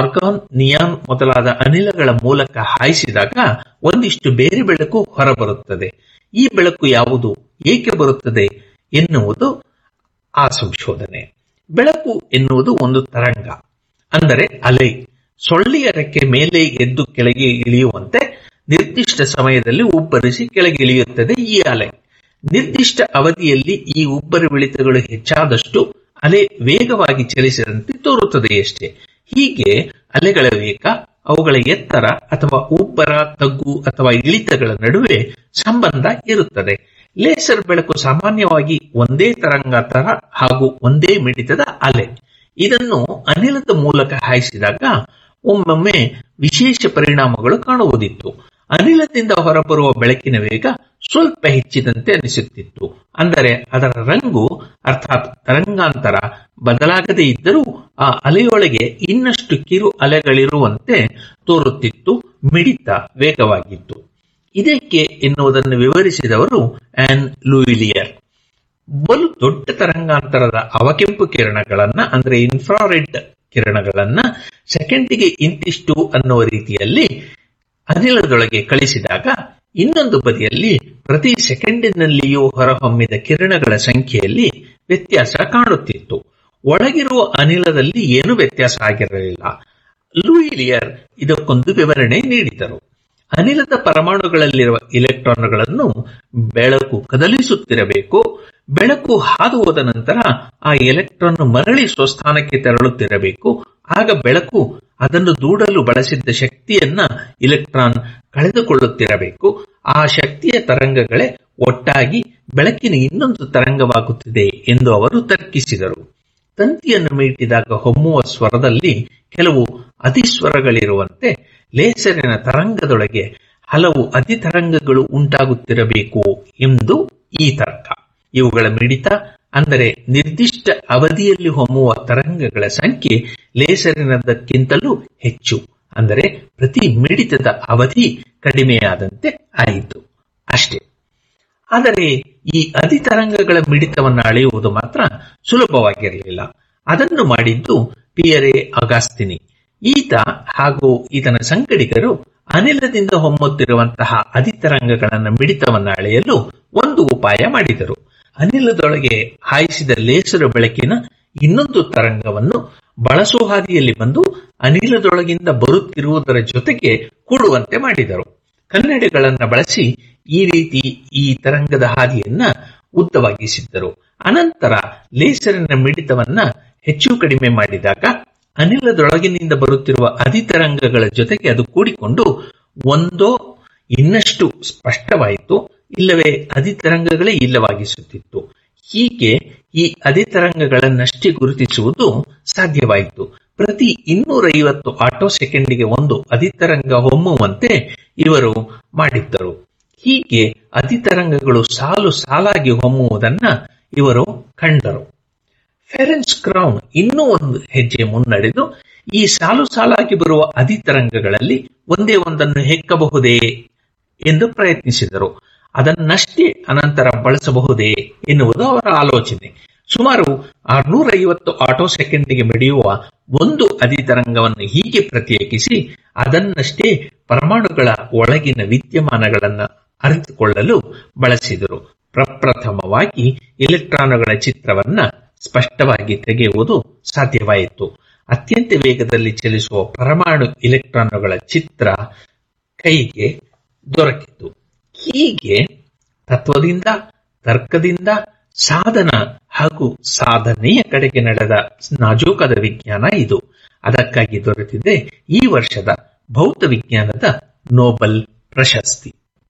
Argon, neon ಮೊದಲಾದ ಅನಿಲಗಳ ಮೂಲಕ ಹಾಯಿಸಿದಾಗ ಒಂದಿಷ್ಟು ಬೇರೆ ಬೆಳಕು ಹೊರಬರುತ್ತದೆ. ಈ ಬೆಳಕು ಯಾವುದು, ಏಕೆ ಬರುತ್ತದೆ ಎನ್ನುವುದು ಆ ಸಂಶೋಧನೆ. ಬೆಳಕು ಎನ್ನುವುದು ಒಂದು ತರಂಗ, ಅಂದರೆ ಅಲೆ. ಸೊಳ್ಳೆಯ ರೆಕ್ಕೆ ಮೇಲೆ ಎದ್ದು ಕೆಳಗೆ ಇಳಿಯುವಂತೆ ನಿರ್ದಿಷ್ಟ ಸಮಯದಲ್ಲಿ ಉಬ್ಬರಿಸಿ ಕೆಳಗೆ ಇಳಿಯುತ್ತದೆ ಈ ಅಲೆ. ನಿರ್ದಿಷ್ಟ ಅವಧಿಯಲ್ಲಿ ಈ ಉಬ್ಬರವಿಳಿತಗಳು ಹೆಚ್ಚಾದಷ್ಟು ಅಲೆ ವೇಗವಾಗಿ ಚಲಿಸಿದಂತೆ ತೋರುತ್ತದೆಯಷ್ಟೇ. ಹೀಗೆ ಅಲೆಗಳ ವೇಗ, ಅವುಗಳ ಎತ್ತರ ಅಥವಾ ಉಬ್ಬರ, ತಗ್ಗು ಅಥವಾ ಇಳಿತಗಳ ನಡುವೆ ಸಂಬಂಧ ಇರುತ್ತದೆ. ಲೇಸರ್ ಬೆಳಕು ಸಾಮಾನ್ಯವಾಗಿ ಒಂದೇ ತರಂಗಾಂತರ ಹಾಗೂ ಒಂದೇ ಮಿಡಿತದ ಅಲೆ. ಇದನ್ನು ಅನಿಲದ ಮೂಲಕ ಹಾಯಿಸಿದಾಗ ಒಮ್ಮೊಮ್ಮೆ ವಿಶೇಷ ಪರಿಣಾಮಗಳು ಕಾಣುವುದಿತ್ತು. ಅನಿಲದಿಂದ ಹೊರಬರುವ ಬೆಳಕಿನ ವೇಗ ಸ್ವಲ್ಪ ಹೆಚ್ಚಿದಂತೆ ಅನಿಸುತ್ತಿತ್ತು. ಅಂದರೆ ಅದರ ರಂಗು ಅರ್ಥಾತ್ ತರಂಗಾಂತರ ಬದಲಾಗದೇ ಇದ್ದರೂ ಆ ಅಲೆಯೊಳಗೆ ಇನ್ನಷ್ಟು ಕಿರು ಅಲೆಗಳಿರುವಂತೆ ತೋರುತ್ತಿತ್ತು. ಮಿಡಿತ ವೇಗವಾಗಿತ್ತು. ಇದಕ್ಕೆ ಎನ್ನುವುದನ್ನು ವಿವರಿಸಿದವರು ಆನ್ ಲೂಯಿಲಿಯರ್. ಬಲು ದೊಡ್ಡ ತರಂಗಾಂತರದ ಅವಕೆಂಪು ಕಿರಣಗಳನ್ನ, ಅಂದರೆ ಇನ್ಫ್ರಾರೆಡ್ ಕಿರಣಗಳನ್ನ ಸೆಕೆಂಡಿಗೆ ಇಂತಿಷ್ಟು ಅನ್ನುವ ರೀತಿಯಲ್ಲಿ ಅನಿಲದೊಳಗೆ ಕಳಿಸಿದಾಗ ಇನ್ನೊಂದು ಬದಿಯಲ್ಲಿ ಪ್ರತಿ ಸೆಕೆಂಡಿನಲ್ಲಿಯೂ ಹೊರಹೊಮ್ಮಿದ ಕಿರಣಗಳ ಸಂಖ್ಯೆಯಲ್ಲಿ ವ್ಯತ್ಯಾಸ ಕಾಣುತ್ತಿತ್ತು. ಒಳಗಿರುವ ಅನಿಲದಲ್ಲಿ ಏನು ವ್ಯತ್ಯಾಸ ಆಗಿರಲಿಲ್ಲ. ಲೂಯಿಲಿಯರ್ ಇದಕ್ಕೊಂದು ವಿವರಣೆ ನೀಡಿದರು. ಅನಿಲದ ಪರಮಾಣುಗಳಲ್ಲಿರುವ ಇಲೆಕ್ಟ್ರಾನ್ಗಳನ್ನು ಬೆಳಕು ಕದಲಿಸುತ್ತಿರಬೇಕು. ಬೆಳಕು ಹಾದು ಹೋದ ನಂತರ ಆ ಎಲೆಕ್ಟ್ರಾನ್ ಮರಳಿ ಸ್ವಸ್ಥಾನಕ್ಕೆ ತೆರಳುತ್ತಿರಬೇಕು. ಆಗ ಬೆಳಕು ಅದನ್ನು ದೂಡಲು ಬಳಸಿದ್ದ ಶಕ್ತಿಯನ್ನ ಇಲೆಕ್ಟ್ರಾನ್ ಕಳೆದುಕೊಳ್ಳುತ್ತಿರಬೇಕು. ಆ ಶಕ್ತಿಯ ತರಂಗಗಳೇ ಒಟ್ಟಾಗಿ ಬೆಳಕಿನ ಇನ್ನೊಂದು ತರಂಗವಾಗುತ್ತಿದೆ ಎಂದು ಅವರು ತರ್ಕಿಸಿದರು. ತಂತಿಯನ್ನು ಮೀಟಿದಾಗ ಹೊಮ್ಮುವ ಸ್ವರದಲ್ಲಿ ಕೆಲವು ಅಧಿಸ್ವರಗಳಿರುವಂತೆ ಲೇಸರಿನ ತರಂಗದೊಳಗೆ ಹಲವು ಅಧಿತರಂಗಗಳು ಉಂಟಾಗುತ್ತಿರಬೇಕು ಎಂದು ಈ ತರ್ಕ. ಇವುಗಳ ಮಿಡಿತ, ಅಂದರೆ ನಿರ್ದಿಷ್ಟ ಅವಧಿಯಲ್ಲಿ ಹೊಮ್ಮುವ ತರಂಗಗಳ ಸಂಖ್ಯೆ ಲೇಸರಿನದಕ್ಕಿಂತಲೂ ಹೆಚ್ಚು. ಅಂದರೆ ಪ್ರತಿ ಮಿಡಿತದ ಅವಧಿ ಕಡಿಮೆಯಾದಂತೆ ಆಯಿತು ಅಷ್ಟೇ. ಆದರೆ ಈ ಅಧಿತರಂಗಗಳ ಮಿಡಿತವನ್ನು ಅಳೆಯುವುದು ಮಾತ್ರ ಸುಲಭವಾಗಿರಲಿಲ್ಲ. ಅದನ್ನು ಮಾಡಿದ್ದು ಪಿಯರೆ ಅಗಾಸ್ತಿನಿ. ಈತ ಹಾಗೂ ಈತನ ಸಂಗಡಿಗರು ಅನಿಲದಿಂದ ಹೊಮ್ಮುತ್ತಿರುವಂತಹ ಅಧಿತರಂಗಗಳನ್ನು ಮಿಡಿತವನ್ನು ಅಳೆಯಲು ಒಂದು ಉಪಾಯ ಮಾಡಿದರು. ಅನಿಲದೊಳಗೆ ಹಾಯಿಸಿದ ಲೇಸರ್ ಬೆಳಕಿನ ಇನ್ನೊಂದು ತರಂಗವನ್ನು ಬಳಸುವ ಹಾದಿಯಲ್ಲಿ ಬಂದು ಅನಿಲದೊಳಗಿಂದ ಬರುತ್ತಿರುವುದರ ಜೊತೆಗೆ ಕೂಡುವಂತೆ ಮಾಡಿದರು. ಕನ್ನಡಿಗಳನ್ನು ಬಳಸಿ ಈ ರೀತಿ ಈ ತರಂಗದ ಹಾದಿಯನ್ನ ಉದ್ದವಾಗಿಸಿದ್ದರು. ಅನಂತರ ಲೇಸರಿನ ಮಿಡಿತವನ್ನ ಹೆಚ್ಚು ಕಡಿಮೆ ಮಾಡಿದಾಗ ಅನಿಲದೊಳಗಿನಿಂದ ಬರುತ್ತಿರುವ ಅಧಿತರಂಗಗಳ ಜೊತೆಗೆ ಅದು ಕೂಡಿಕೊಂಡು ಒಂದೋ ಇನ್ನಷ್ಟು ಸ್ಪಷ್ಟವಾಯಿತು, ಇಲ್ಲವೇ ಅಧಿತರಂಗಗಳೇ ಇಲ್ಲವಾಗಿಸುತ್ತಿತ್ತು. ಹೀಗೆ ಈ ಅಧಿತರಂಗಗಳನ್ನಷ್ಟೇ ಗುರುತಿಸುವುದು ಸಾಧ್ಯವಾಯಿತು. ಪ್ರತಿ 250 ಆಟೋ ಸೆಕೆಂಡಿಗೆ ಒಂದು ಅಧಿತರಂಗ ಹೊಮ್ಮುವಂತೆ ಇವರು ಮಾಡಿದ್ದರು. ಹೀಗೆ ಅಧಿತರಂಗಗಳು ಸಾಲು ಸಾಲಾಗಿ ಹೊಮ್ಮುವುದನ್ನ ಇವರು ಕಂಡರು. ಫೆರೆನ್ಸ್ ಕ್ರೌನ್ ಇನ್ನೂ ಒಂದು ಹೆಜ್ಜೆ ಮುನ್ನಡೆದು ಈ ಸಾಲು ಸಾಲಾಗಿ ಬರುವ ಅಧಿತರಂಗಗಳಲ್ಲಿ ಒಂದೇ ಒಂದನ್ನು ಹೆಕ್ಕಬಹುದೇ ಎಂದು ಪ್ರಯತ್ನಿಸಿದರು. ಅದನ್ನಷ್ಟೇ ಅನಂತರ ಬಳಸಬಹುದೇ ಎನ್ನುವುದು ಅವರ ಆಲೋಚನೆ. ಸುಮಾರು 650 ಆಟೋ ಸೆಕೆಂಡಿಗೆ ಮಿಡಿಯುವ ಒಂದು ಅಧಿತರಂಗವನ್ನು ಹೀಗೆ ಪ್ರತ್ಯೇಕಿಸಿ ಅದನ್ನಷ್ಟೇ ಪರಮಾಣುಗಳ ಒಳಗಿನ ವಿದ್ಯಮಾನಗಳನ್ನು ಅರಿತುಕೊಳ್ಳಲು ಬಳಸಿದರು. ಪ್ರಪ್ರಥಮವಾಗಿ ಇಲೆಕ್ಟ್ರಾನುಗಳ ಚಿತ್ರವನ್ನ ಸ್ಪಷ್ಟವಾಗಿ ತೆಗೆಯುವುದು ಸಾಧ್ಯವಾಯಿತು. ಅತ್ಯಂತ ವೇಗದಲ್ಲಿ ಚಲಿಸುವ ಪರಮಾಣು ಇಲೆಕ್ಟ್ರಾನುಗಳ ಚಿತ್ರ ಕೈಗೆ ದೊರಕಿತು. ಹೀಗೆ ತತ್ವದಿಂದ, ತರ್ಕದಿಂದ ಸಾಧನ ಹಾಗೂ ಸಾಧನೆಯ ಕಡೆಗೆ ನಡೆದ ನಾಜೂಕಾದ ವಿಜ್ಞಾನ ಇದು. ಅದಕ್ಕಾಗಿ ದೊರೆತಿದೆ ಈ ವರ್ಷದ ಭೌತ ವಿಜ್ಞಾನದ ನೊಬೆಲ್ ಪ್ರಶಸ್ತಿ.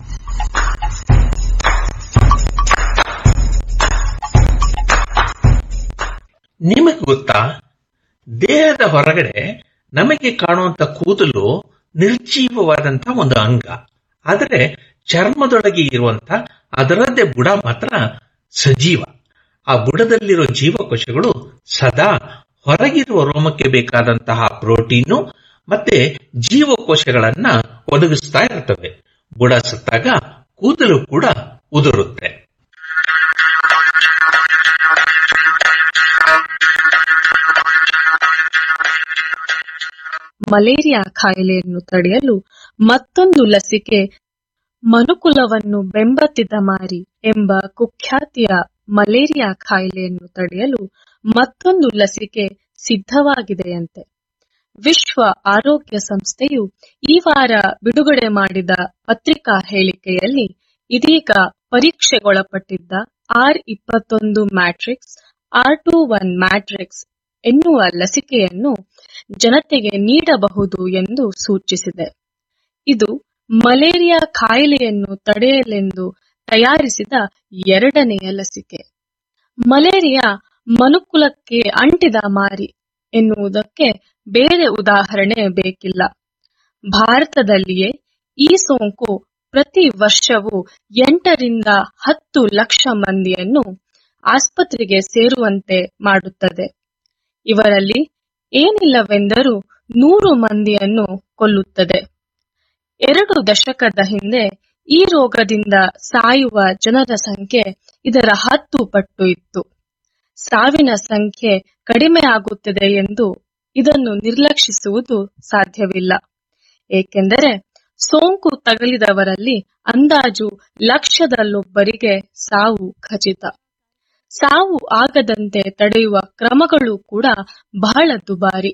ನಿಮಗೆ ಗೊತ್ತಾ, ದೇಹದ ಹೊರಗಡೆ ನಮಗೆ ಕಾಣುವಂತ ಕೂದಲು ನಿರ್ಜೀವವಾದಂತಹ ಒಂದು ಅಂಗ. ಆದರೆ ಚರ್ಮದೊಳಗೆ ಇರುವಂತ ಅದರದ್ದೇ ಬುಡ ಮಾತ್ರ ಸಜೀವ. ಆ ಬುಡದಲ್ಲಿರೋ ಜೀವಕೋಶಗಳು ಸದಾ ಹೊರಗಿರುವ ರೋಮಕ್ಕೆ ಬೇಕಾದಂತಹ ಪ್ರೋಟೀನು ಮತ್ತೆ ಜೀವಕೋಶಗಳನ್ನ ಒದಗಿಸ್ತಾ ಇರ್ತವೆ. ಬುಡ ಸತ್ತಾಗ ಕೂದಲು ಕೂಡ ಉದುರುತ್ತೆ. ಮಲೇರಿಯಾ ಕಾಯಿಲೆಯನ್ನು ತಡೆಯಲು ಮತ್ತೊಂದು ಲಸಿಕೆ ಮನುಕುಲವನ್ನು ಬೆಂಬತ್ತಿದ ಮಾರಿ ಎಂಬ ಕುಖ್ಯಾತಿಯ ಮಲೇರಿಯಾ ಕಾಯಿಲೆಯನ್ನು ತಡೆಯಲು ಮತ್ತೊಂದು ಲಸಿಕೆ ಸಿದ್ಧವಾಗಿದೆಯಂತೆ. ವಿಶ್ವ ಆರೋಗ್ಯ ಸಂಸ್ಥೆಯು ಈ ವಾರ ಬಿಡುಗಡೆ ಮಾಡಿದ ಪತ್ರಿಕಾ ಹೇಳಿಕೆಯಲ್ಲಿ ಇದೀಗ ಪರೀಕ್ಷೆಗೊಳಪಟ್ಟಿದ್ದ R21 ಮ್ಯಾಟ್ರಿಕ್ಸ್ R21 ಮ್ಯಾಟ್ರಿಕ್ಸ್ ಎನ್ನುವ ಲಸಿಕೆಯನ್ನು ಜನತೆಗೆ ನೀಡಬಹುದು ಎಂದು ಸೂಚಿಸಿದೆ. ಇದು ಮಲೇರಿಯಾ ಕಾಯಿಲೆಯನ್ನು ತಡೆಯಲೆಂದು ತಯಾರಿಸಿದ ಎರಡನೆಯ ಲಸಿಕೆ. ಮಲೇರಿಯಾ ಮನುಕುಲಕ್ಕೆ ಅಂಟಿದ ಮಾರಿ ಎನ್ನುವುದಕ್ಕೆ ಬೇರೆ ಉದಾಹರಣೆ ಬೇಕಿಲ್ಲ. ಭಾರತದಲ್ಲಿಯೇ ಈ ಸೋಂಕು ಪ್ರತಿ ವರ್ಷವೂ 8 ರಿಂದ 10 ಲಕ್ಷ ಮಂದಿಯನ್ನು ಆಸ್ಪತ್ರೆಗೆ ಸೇರುವಂತೆ ಮಾಡುತ್ತದೆ. ಇವರಲ್ಲಿ ಏನಿಲ್ಲವೆಂದರೂ 100 ಮಂದಿಯನ್ನು ಕೊಲ್ಲುತ್ತದೆ. 2 ದಶಕದ ಹಿಂದೆ ಈ ರೋಗದಿಂದ ಸಾಯುವ ಜನರ ಸಂಖ್ಯೆ ಇದರ 10 ಪಟ್ಟು ಇತ್ತು. ಸಾವಿನ ಸಂಖ್ಯೆ ಕಡಿಮೆಯಾಗುತ್ತಿದೆ ಎಂದು ಇದನ್ನು ನಿರ್ಲಕ್ಷಿಸುವುದು ಸಾಧ್ಯವಿಲ್ಲ. ಏಕೆಂದರೆ ಸೋಂಕು ತಗುಲಿದವರಲ್ಲಿ ಅಂದಾಜು ಲಕ್ಷದಲ್ಲೊಬ್ಬರಿಗೆ ಸಾವು ಖಚಿತ. ಸಾವು ಆಗದಂತೆ ತಡೆಯುವ ಕ್ರಮಗಳು ಕೂಡ ಬಹಳ ದುಬಾರಿ.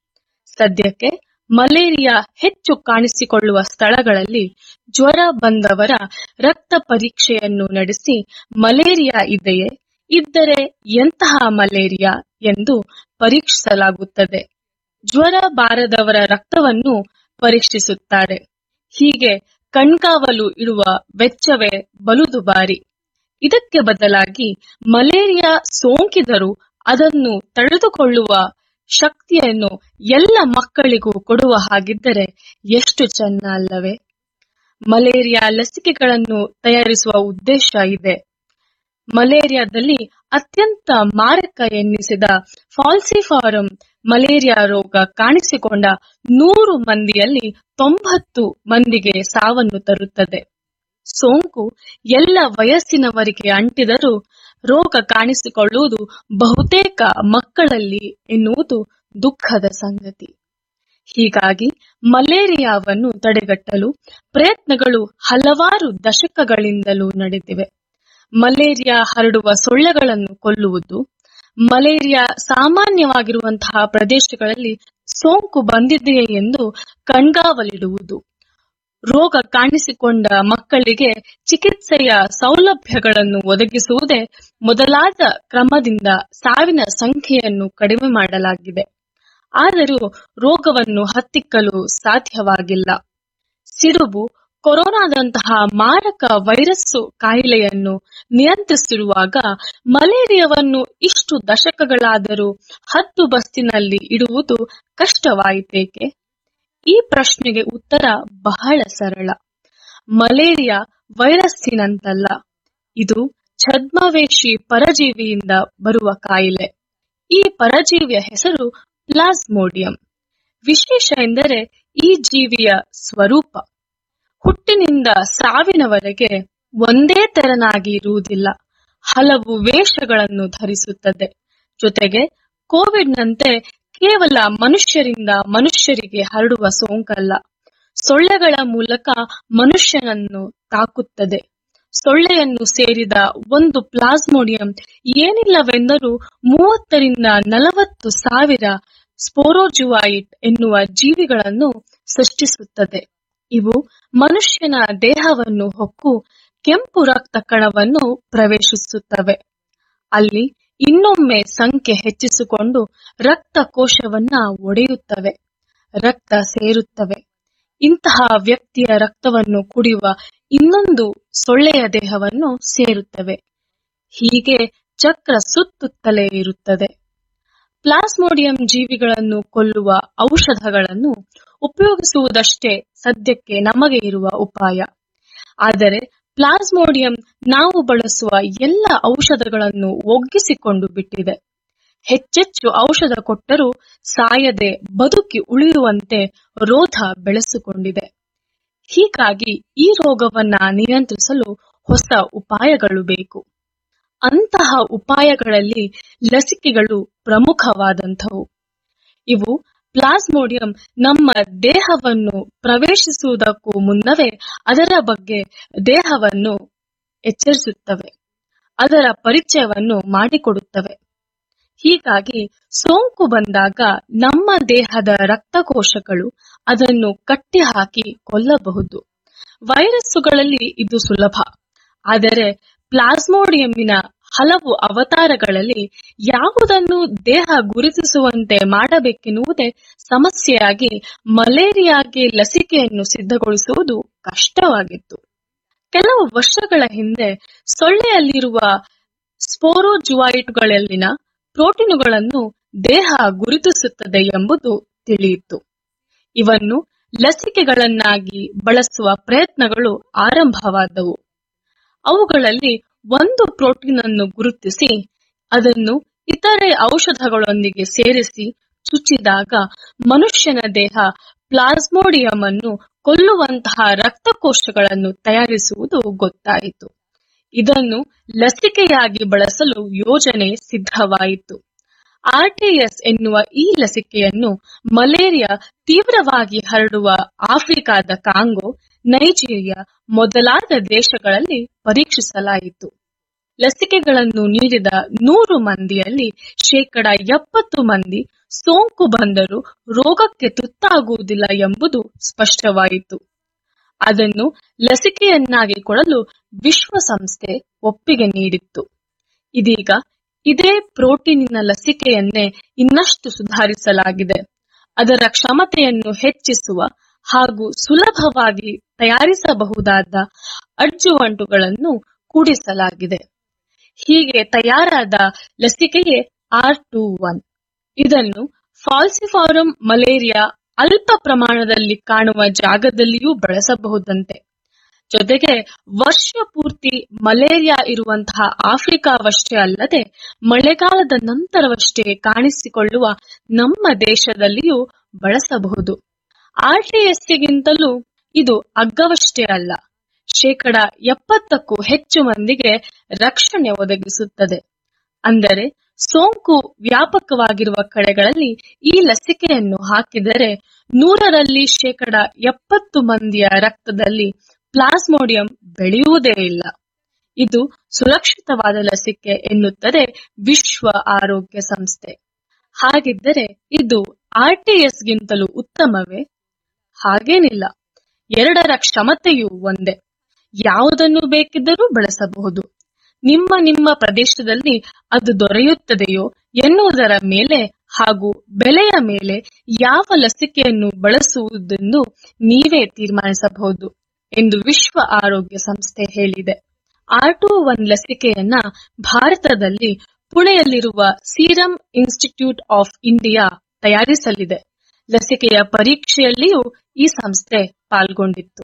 ಸದ್ಯಕ್ಕೆ ಮಲೇರಿಯಾ ಹೆಚ್ಚು ಕಾಣಿಸಿಕೊಳ್ಳುವ ಸ್ಥಳಗಳಲ್ಲಿ ಜ್ವರ ಬಂದವರ ರಕ್ತ ಪರೀಕ್ಷೆಯನ್ನು ನಡೆಸಿ ಮಲೇರಿಯಾ ಇದೆಯೇ, ಇದ್ದರೆ ಎಂತಹ ಮಲೇರಿಯಾ ಎಂದು ಪರೀಕ್ಷಿಸಲಾಗುತ್ತದೆ. ಜ್ವರ ಬಾರದವರ ರಕ್ತವನ್ನು ಪರೀಕ್ಷಿಸುತ್ತಾರೆ. ಹೀಗೆ ಕಣ್ಗಾವಲು ಇಡುವ ವೆಚ್ಚವೇ ಬಲು ದುಬಾರಿ. ಇದಕ್ಕೆ ಬದಲಾಗಿ ಮಲೇರಿಯಾ ಸೋಂಕಿದರೂ ಅದನ್ನು ತಡೆದುಕೊಳ್ಳುವ ಶಕ್ತಿಯನ್ನು ಎಲ್ಲ ಮಕ್ಕಳಿಗೂ ಕೊಡುವ ಹಾಗಿದ್ದರೆ ಎಷ್ಟು ಚೆನ್ನ ಅಲ್ಲವೇ? ಮಲೇರಿಯಾ ಲಸಿಕೆಗಳನ್ನು ತಯಾರಿಸುವ ಉದ್ದೇಶ ಇದೆ. ಮಲೇರಿಯಾದಲ್ಲಿ ಅತ್ಯಂತ ಮಾರಕ ಎನ್ನಿಸಿದ ಫಾಲ್ಸಿಫಾರಂ ಮಲೇರಿಯಾ ರೋಗ ಕಾಣಿಸಿಕೊಂಡ 100 ಮಂದಿಯಲ್ಲಿ 90 ಮಂದಿಗೆ ಸಾವನ್ನು ತರುತ್ತದೆ. ಸೋಂಕು ಎಲ್ಲ ವಯಸ್ಸಿನವರಿಗೆ ಅಂಟಿದರೂ ರೋಗ ಕಾಣಿಸಿಕೊಳ್ಳುವುದು ಬಹುತೇಕ ಮಕ್ಕಳಲ್ಲಿ ಎನ್ನುವುದು ದುಃಖದ ಸಂಗತಿ. ಹೀಗಾಗಿ ಮಲೇರಿಯಾವನ್ನು ತಡೆಗಟ್ಟಲು ಪ್ರಯತ್ನಗಳು ಹಲವಾರು ದಶಕಗಳಿಂದಲೂ ನಡೆದಿವೆ. ಮಲೇರಿಯಾ ಹರಡುವ ಸೊಳ್ಳೆಗಳನ್ನು ಕೊಲ್ಲುವುದು, ಮಲೇರಿಯಾ ಸಾಮಾನ್ಯವಾಗಿರುವಂತಹ ಪ್ರದೇಶಗಳಲ್ಲಿ ಸೋಂಕು ಬಂದಿದೆಯೇ ಎಂದು ಕಣ್ಗಾವಲಿಡುವುದು, ರೋಗ ಕಾಣಿಸಿಕೊಂಡ ಮಕ್ಕಳಿಗೆ ಚಿಕಿತ್ಸೆಯ ಸೌಲಭ್ಯಗಳನ್ನು ಒದಗಿಸುವುದೇ ಮೊದಲಾದ ಕ್ರಮದಿಂದ ಸಾವಿನ ಸಂಖ್ಯೆಯನ್ನು ಕಡಿಮೆ ಮಾಡಲಾಗಿದೆ. ಆದರೂ ರೋಗವನ್ನು ಹತ್ತಿಕ್ಕಲು ಸಾಧ್ಯವಾಗಿಲ್ಲ. ಸಿಡುಬು ಕೊರೋನಾದಂತಹ ಮಾರಕ ವೈರಸ್ಸು ಕಾಯಿಲೆಯನ್ನು ನಿಯಂತ್ರಿಸಿರುವಾಗ ಮಲೇರಿಯಾವನ್ನು ಇಷ್ಟು ದಶಕಗಳಾದರೂ ಹದ್ದುಬಸ್ತಿನಲ್ಲಿ ಇಡುವುದು ಕಷ್ಟವಾಯಿತೇಕೆ? ಈ ಪ್ರಶ್ನೆಗೆ ಉತ್ತರ ಬಹಳ ಸರಳ. ಮಲೇರಿಯಾ ವೈರಸ್ಸಿನಂತಲ್ಲ, ಇದು ಛದ್ಮವೇಶಿ ಪರಜೀವಿಯಿಂದ ಬರುವ ಕಾಯಿಲೆ. ಈ ಪರಜೀವಿಯ ಹೆಸರು ಪ್ಲಾಸ್ಮೋಡಿಯಂ. ವಿಶೇಷ ಎಂದರೆ ಈ ಜೀವಿಯ ಸ್ವರೂಪ ಹುಟ್ಟಿನಿಂದ ಸಾವಿನವರೆಗೆ ಒಂದೇ ತೆರನಾಗಿ ಇರುವುದಿಲ್ಲ, ಹಲವು ವೇಷಗಳನ್ನು ಧರಿಸುತ್ತದೆ. ಜೊತೆಗೆ ಕೋವಿಡ್ನಂತೆ ಕೇವಲ ಮನುಷ್ಯರಿಂದ ಮನುಷ್ಯರಿಗೆ ಹರಡುವ ಸೋಂಕಲ್ಲ, ಸೊಳ್ಳೆಗಳ ಮೂಲಕ ಮನುಷ್ಯನನ್ನು ತಾಕುತ್ತದೆ. ಸೊಳ್ಳೆಯನ್ನು ಸೇರಿದ ಒಂದು ಪ್ಲಾಸ್ಮೋಡಿಯಂ ಏನಿಲ್ಲವೆಂದರೂ 30 ರಿಂದ 40 ಸಾವಿರ ಸ್ಪೋರೋಜುವಾಯಿಟ್ ಎನ್ನುವ ಜೀವಿಗಳನ್ನು ಸೃಷ್ಟಿಸುತ್ತದೆ. ಇವು ಮನುಷ್ಯನ ದೇಹವನ್ನು ಹೊಕ್ಕು ಕೆಂಪು ರಕ್ತ ಕಣವನ್ನು ಪ್ರವೇಶಿಸುತ್ತವೆ. ಅಲ್ಲಿ ಇನ್ನೊಮ್ಮೆ ಸಂಖ್ಯೆ ಹೆಚ್ಚಿಸಿಕೊಂಡು ರಕ್ತ ಕೋಶವನ್ನ ಒಡೆಯುತ್ತವೆ, ರಕ್ತ ಸೇರುತ್ತವೆ. ಇಂತಹ ವ್ಯಕ್ತಿಯ ರಕ್ತವನ್ನು ಕುಡಿಯುವ ಇನ್ನೊಂದು ಸೊಳ್ಳೆಯ ದೇಹವನ್ನು ಸೇರುತ್ತವೆ. ಹೀಗೆ ಚಕ್ರ ಸುತ್ತುತ್ತಲೇ ಇರುತ್ತದೆ. ಪ್ಲಾಸ್ಮೋಡಿಯಂ ಜೀವಿಗಳನ್ನು ಕೊಲ್ಲುವ ಔಷಧಗಳನ್ನು ಉಪಯೋಗಿಸುವುದಷ್ಟೇ ಸದ್ಯಕ್ಕೆ ನಮಗೆ ಇರುವ ಉಪಾಯ. ಆದರೆ ಪ್ಲಾಸ್ಮೋಡಿಯಂ ನಾವು ಬಳಸುವ ಎಲ್ಲ ಔಷಧಗಳನ್ನು ಒಗ್ಗಿಸಿಕೊಂಡು ಬಿಟ್ಟಿದೆ. ಹೆಚ್ಚೆಚ್ಚು ಔಷಧ ಕೊಟ್ಟರೂ ಸಾಯದೆ ಬದುಕಿ ಉಳಿಯುವಂತೆ ರೋಧ ಬೆಳೆಸಿಕೊಂಡಿದೆ. ಹೀಗಾಗಿ ಈ ರೋಗವನ್ನ ನಿಯಂತ್ರಿಸಲು ಹೊಸ ಉಪಾಯಗಳು ಬೇಕು. ಅಂತಹ ಉಪಾಯಗಳಲ್ಲಿ ಲಸಿಕೆಗಳು ಪ್ರಮುಖವಾದಂಥವು. ಇವು ಪ್ಲಾಸ್ಮೋಡಿಯಂ ನಮ್ಮ ದೇಹವನ್ನು ಪ್ರವೇಶಿಸುವುದಕ್ಕೂ ಮುನ್ನವೇ ಅದರ ಬಗ್ಗೆ ದೇಹವನ್ನು ಎಚ್ಚರಿಸುತ್ತವೆ, ಅದರ ಪರಿಚಯವನ್ನು ಮಾಡಿಕೊಡುತ್ತವೆ. ಹೀಗಾಗಿ ಸೋಂಕು ಬಂದಾಗ ನಮ್ಮ ದೇಹದ ರಕ್ತಕೋಶಗಳು ಅದನ್ನು ಕಟ್ಟಿಹಾಕಿ ಕೊಲ್ಲಬಹುದು. ವೈರಸ್ಸುಗಳಲ್ಲಿ ಇದು ಸುಲಭ. ಆದರೆ ಪ್ಲಾಸ್ಮೋಡಿಯಂನ ಹಲವು ಅವತಾರಗಳಲ್ಲಿ ಯಾವುದನ್ನು ದೇಹ ಗುರುತಿಸುವಂತೆ ಮಾಡಬೇಕೆನ್ನುವುದೇ ಸಮಸ್ಯೆಯಾಗಿ ಮಲೇರಿಯಾಗೆ ಲಸಿಕೆಯನ್ನು ಸಿದ್ಧಗೊಳಿಸುವುದು ಕಷ್ಟವಾಗಿತ್ತು. ಕೆಲವು ವರ್ಷಗಳ ಹಿಂದೆ ಸೊಳ್ಳೆಯಲ್ಲಿರುವ ಸ್ಪೋರೋಜುವಾಯಿಟ್ಗಳಲ್ಲಿನ ಪ್ರೋಟೀನುಗಳನ್ನು ದೇಹ ಗುರುತಿಸುತ್ತದೆ ಎಂಬುದು ತಿಳಿಯಿತು. ಇವನ್ನು ಲಸಿಕೆಗಳನ್ನಾಗಿ ಬಳಸುವ ಪ್ರಯತ್ನಗಳು ಆರಂಭವಾದವು. ಅವುಗಳಲ್ಲಿ ಒಂದು ಪ್ರೋಟೀನ್ ಅನ್ನು ಗುರುತಿಸಿ ಅದನ್ನು ಇತರೆ ಔಷಧಗಳೊಂದಿಗೆ ಸೇರಿಸಿ ಚುಚ್ಚಿದಾಗ ಮನುಷ್ಯನ ದೇಹ ಪ್ಲಾಸ್ಮೋಡಿಯಂ ಅನ್ನು ಕೊಲ್ಲುವಂತಹ ರಕ್ತಕೋಶಗಳನ್ನು ತಯಾರಿಸುವುದು ಗೊತ್ತಾಯಿತು. ಇದನ್ನು ಲಸಿಕೆಯಾಗಿ ಬಳಸಲು ಯೋಜನೆ ಸಿದ್ಧವಾಯಿತು. ಆರ್ಟಿಎಸ್ ಎನ್ನುವ ಈ ಲಸಿಕೆಯನ್ನು ಮಲೇರಿಯಾ ತೀವ್ರವಾಗಿ ಹರಡುವ ಆಫ್ರಿಕಾದ ಕಾಂಗೋ, ನೈಜೀರಿಯಾ ಮೊದಲಾದ ದೇಶಗಳಲ್ಲಿ ಪರೀಕ್ಷಿಸಲಾಯಿತು. ಲಸಿಕೆಗಳನ್ನು ನೀಡಿದ 100 ಮಂದಿಯಲ್ಲಿ 70% ಮಂದಿ ಸೋಂಕು ಬಂದರೂ ರೋಗಕ್ಕೆ ತುತ್ತಾಗುವುದಿಲ್ಲ ಎಂಬುದು ಸ್ಪಷ್ಟವಾಯಿತು. ಅದನ್ನು ಲಸಿಕೆಯನ್ನಾಗಿ ಕೊಡಲು ವಿಶ್ವಸಂಸ್ಥೆ ಒಪ್ಪಿಗೆ ನೀಡಿತ್ತು. ಇದೀಗ ಇದೇ ಪ್ರೋಟೀನಿನ ಲಸಿಕೆಯನ್ನೇ ಇನ್ನಷ್ಟು ಸುಧಾರಿಸಲಾಗಿದೆ. ಅದರ ಕ್ಷಮತೆಯನ್ನು ಹೆಚ್ಚಿಸುವ ಹಾಗೂ ಸುಲಭವಾಗಿ ತಯಾರಿಸಬಹುದಾದ ಅಡ್ಜುವಂಟುಗಳನ್ನು ಕೂಡಿಸಲಾಗಿದೆ. ಹೀಗೆ ತಯಾರಾದ ಲಸಿಕೆಯೇ R21. ಇದನ್ನು ಫಾಲ್ಸಿಫಾರಂ ಮಲೇರಿಯಾ ಅಲ್ಪ ಪ್ರಮಾಣದಲ್ಲಿ ಕಾಣುವ ಜಾಗದಲ್ಲಿಯೂ ಬಳಸಬಹುದಂತೆ. ಜೊತೆಗೆ ವರ್ಷ ಪೂರ್ತಿ ಮಲೇರಿಯಾ ಇರುವಂತಹ ಆಫ್ರಿಕಾವಷ್ಟೇ ಅಲ್ಲದೆ ಮಳೆಗಾಲದ ನಂತರವಷ್ಟೇ ಕಾಣಿಸಿಕೊಳ್ಳುವ ನಮ್ಮ ದೇಶದಲ್ಲಿಯೂ ಬಳಸಬಹುದು. ಆರ್ಟಿಎಸ್ಗಿಂತಲೂ ಇದು ಅಗ್ಗವಷ್ಟೇ ಅಲ್ಲ, 70%ಕ್ಕೂ ಹೆಚ್ಚು ಮಂದಿಗೆ ರಕ್ಷಣೆ ಒದಗಿಸುತ್ತದೆ. ಅಂದರೆ ಸೋಂಕು ವ್ಯಾಪಕವಾಗಿರುವ ಕಡೆಗಳಲ್ಲಿ ಈ ಲಸಿಕೆಯನ್ನು ಹಾಕಿದರೆ 100ರಲ್ಲಿ 70% ಮಂದಿಯ ರಕ್ತದಲ್ಲಿ ಪ್ಲಾಸ್ಮೋಡಿಯಂ ಬೆಳೆಯುವುದೇ ಇಲ್ಲ. ಇದು ಸುರಕ್ಷಿತವಾದ ಲಸಿಕೆ ಎನ್ನುತ್ತದೆ ವಿಶ್ವ ಆರೋಗ್ಯ ಸಂಸ್ಥೆ. ಹಾಗಿದ್ದರೆ ಇದು ಆರ್ಟಿಎಸ್ಗಿಂತಲೂ ಉತ್ತಮವೇ? ಹಾಗೇನಿಲ್ಲ. ಎರಡರ ಕ್ಷಮತೆಯೂ ಒಂದೇ. ಯಾವುದನ್ನು ಬೇಕಿದ್ದರೂ ಬಳಸಬಹುದು. ನಿಮ್ಮ ಪ್ರದೇಶದಲ್ಲಿ ಅದು ದೊರೆಯುತ್ತದೆಯೋ ಎನ್ನುವುದರ ಮೇಲೆ ಹಾಗೂ ಬೆಲೆಯ ಮೇಲೆ ಯಾವ ಲಸಿಕೆಯನ್ನು ಬಳಸುವುದೆಂದು ನೀವೇ ತೀರ್ಮಾನಿಸಬಹುದು ಎಂದು ವಿಶ್ವ ಆರೋಗ್ಯ ಸಂಸ್ಥೆ ಹೇಳಿದೆ. R21 ಲಸಿಕೆಯನ್ನ ಭಾರತದಲ್ಲಿ ಪುಣೆಯಲ್ಲಿರುವ ಸೀರಂ ಇನ್ಸ್ಟಿಟ್ಯೂಟ್ ಆಫ್ ಇಂಡಿಯಾ ತಯಾರಿಸಲಿದೆ. ಲಸಿಕೆಯ ಪರೀಕ್ಷೆಯಲ್ಲಿಯೂ ಈ ಸಂಸ್ಥೆ ಪಾಲ್ಗೊಂಡಿತ್ತು.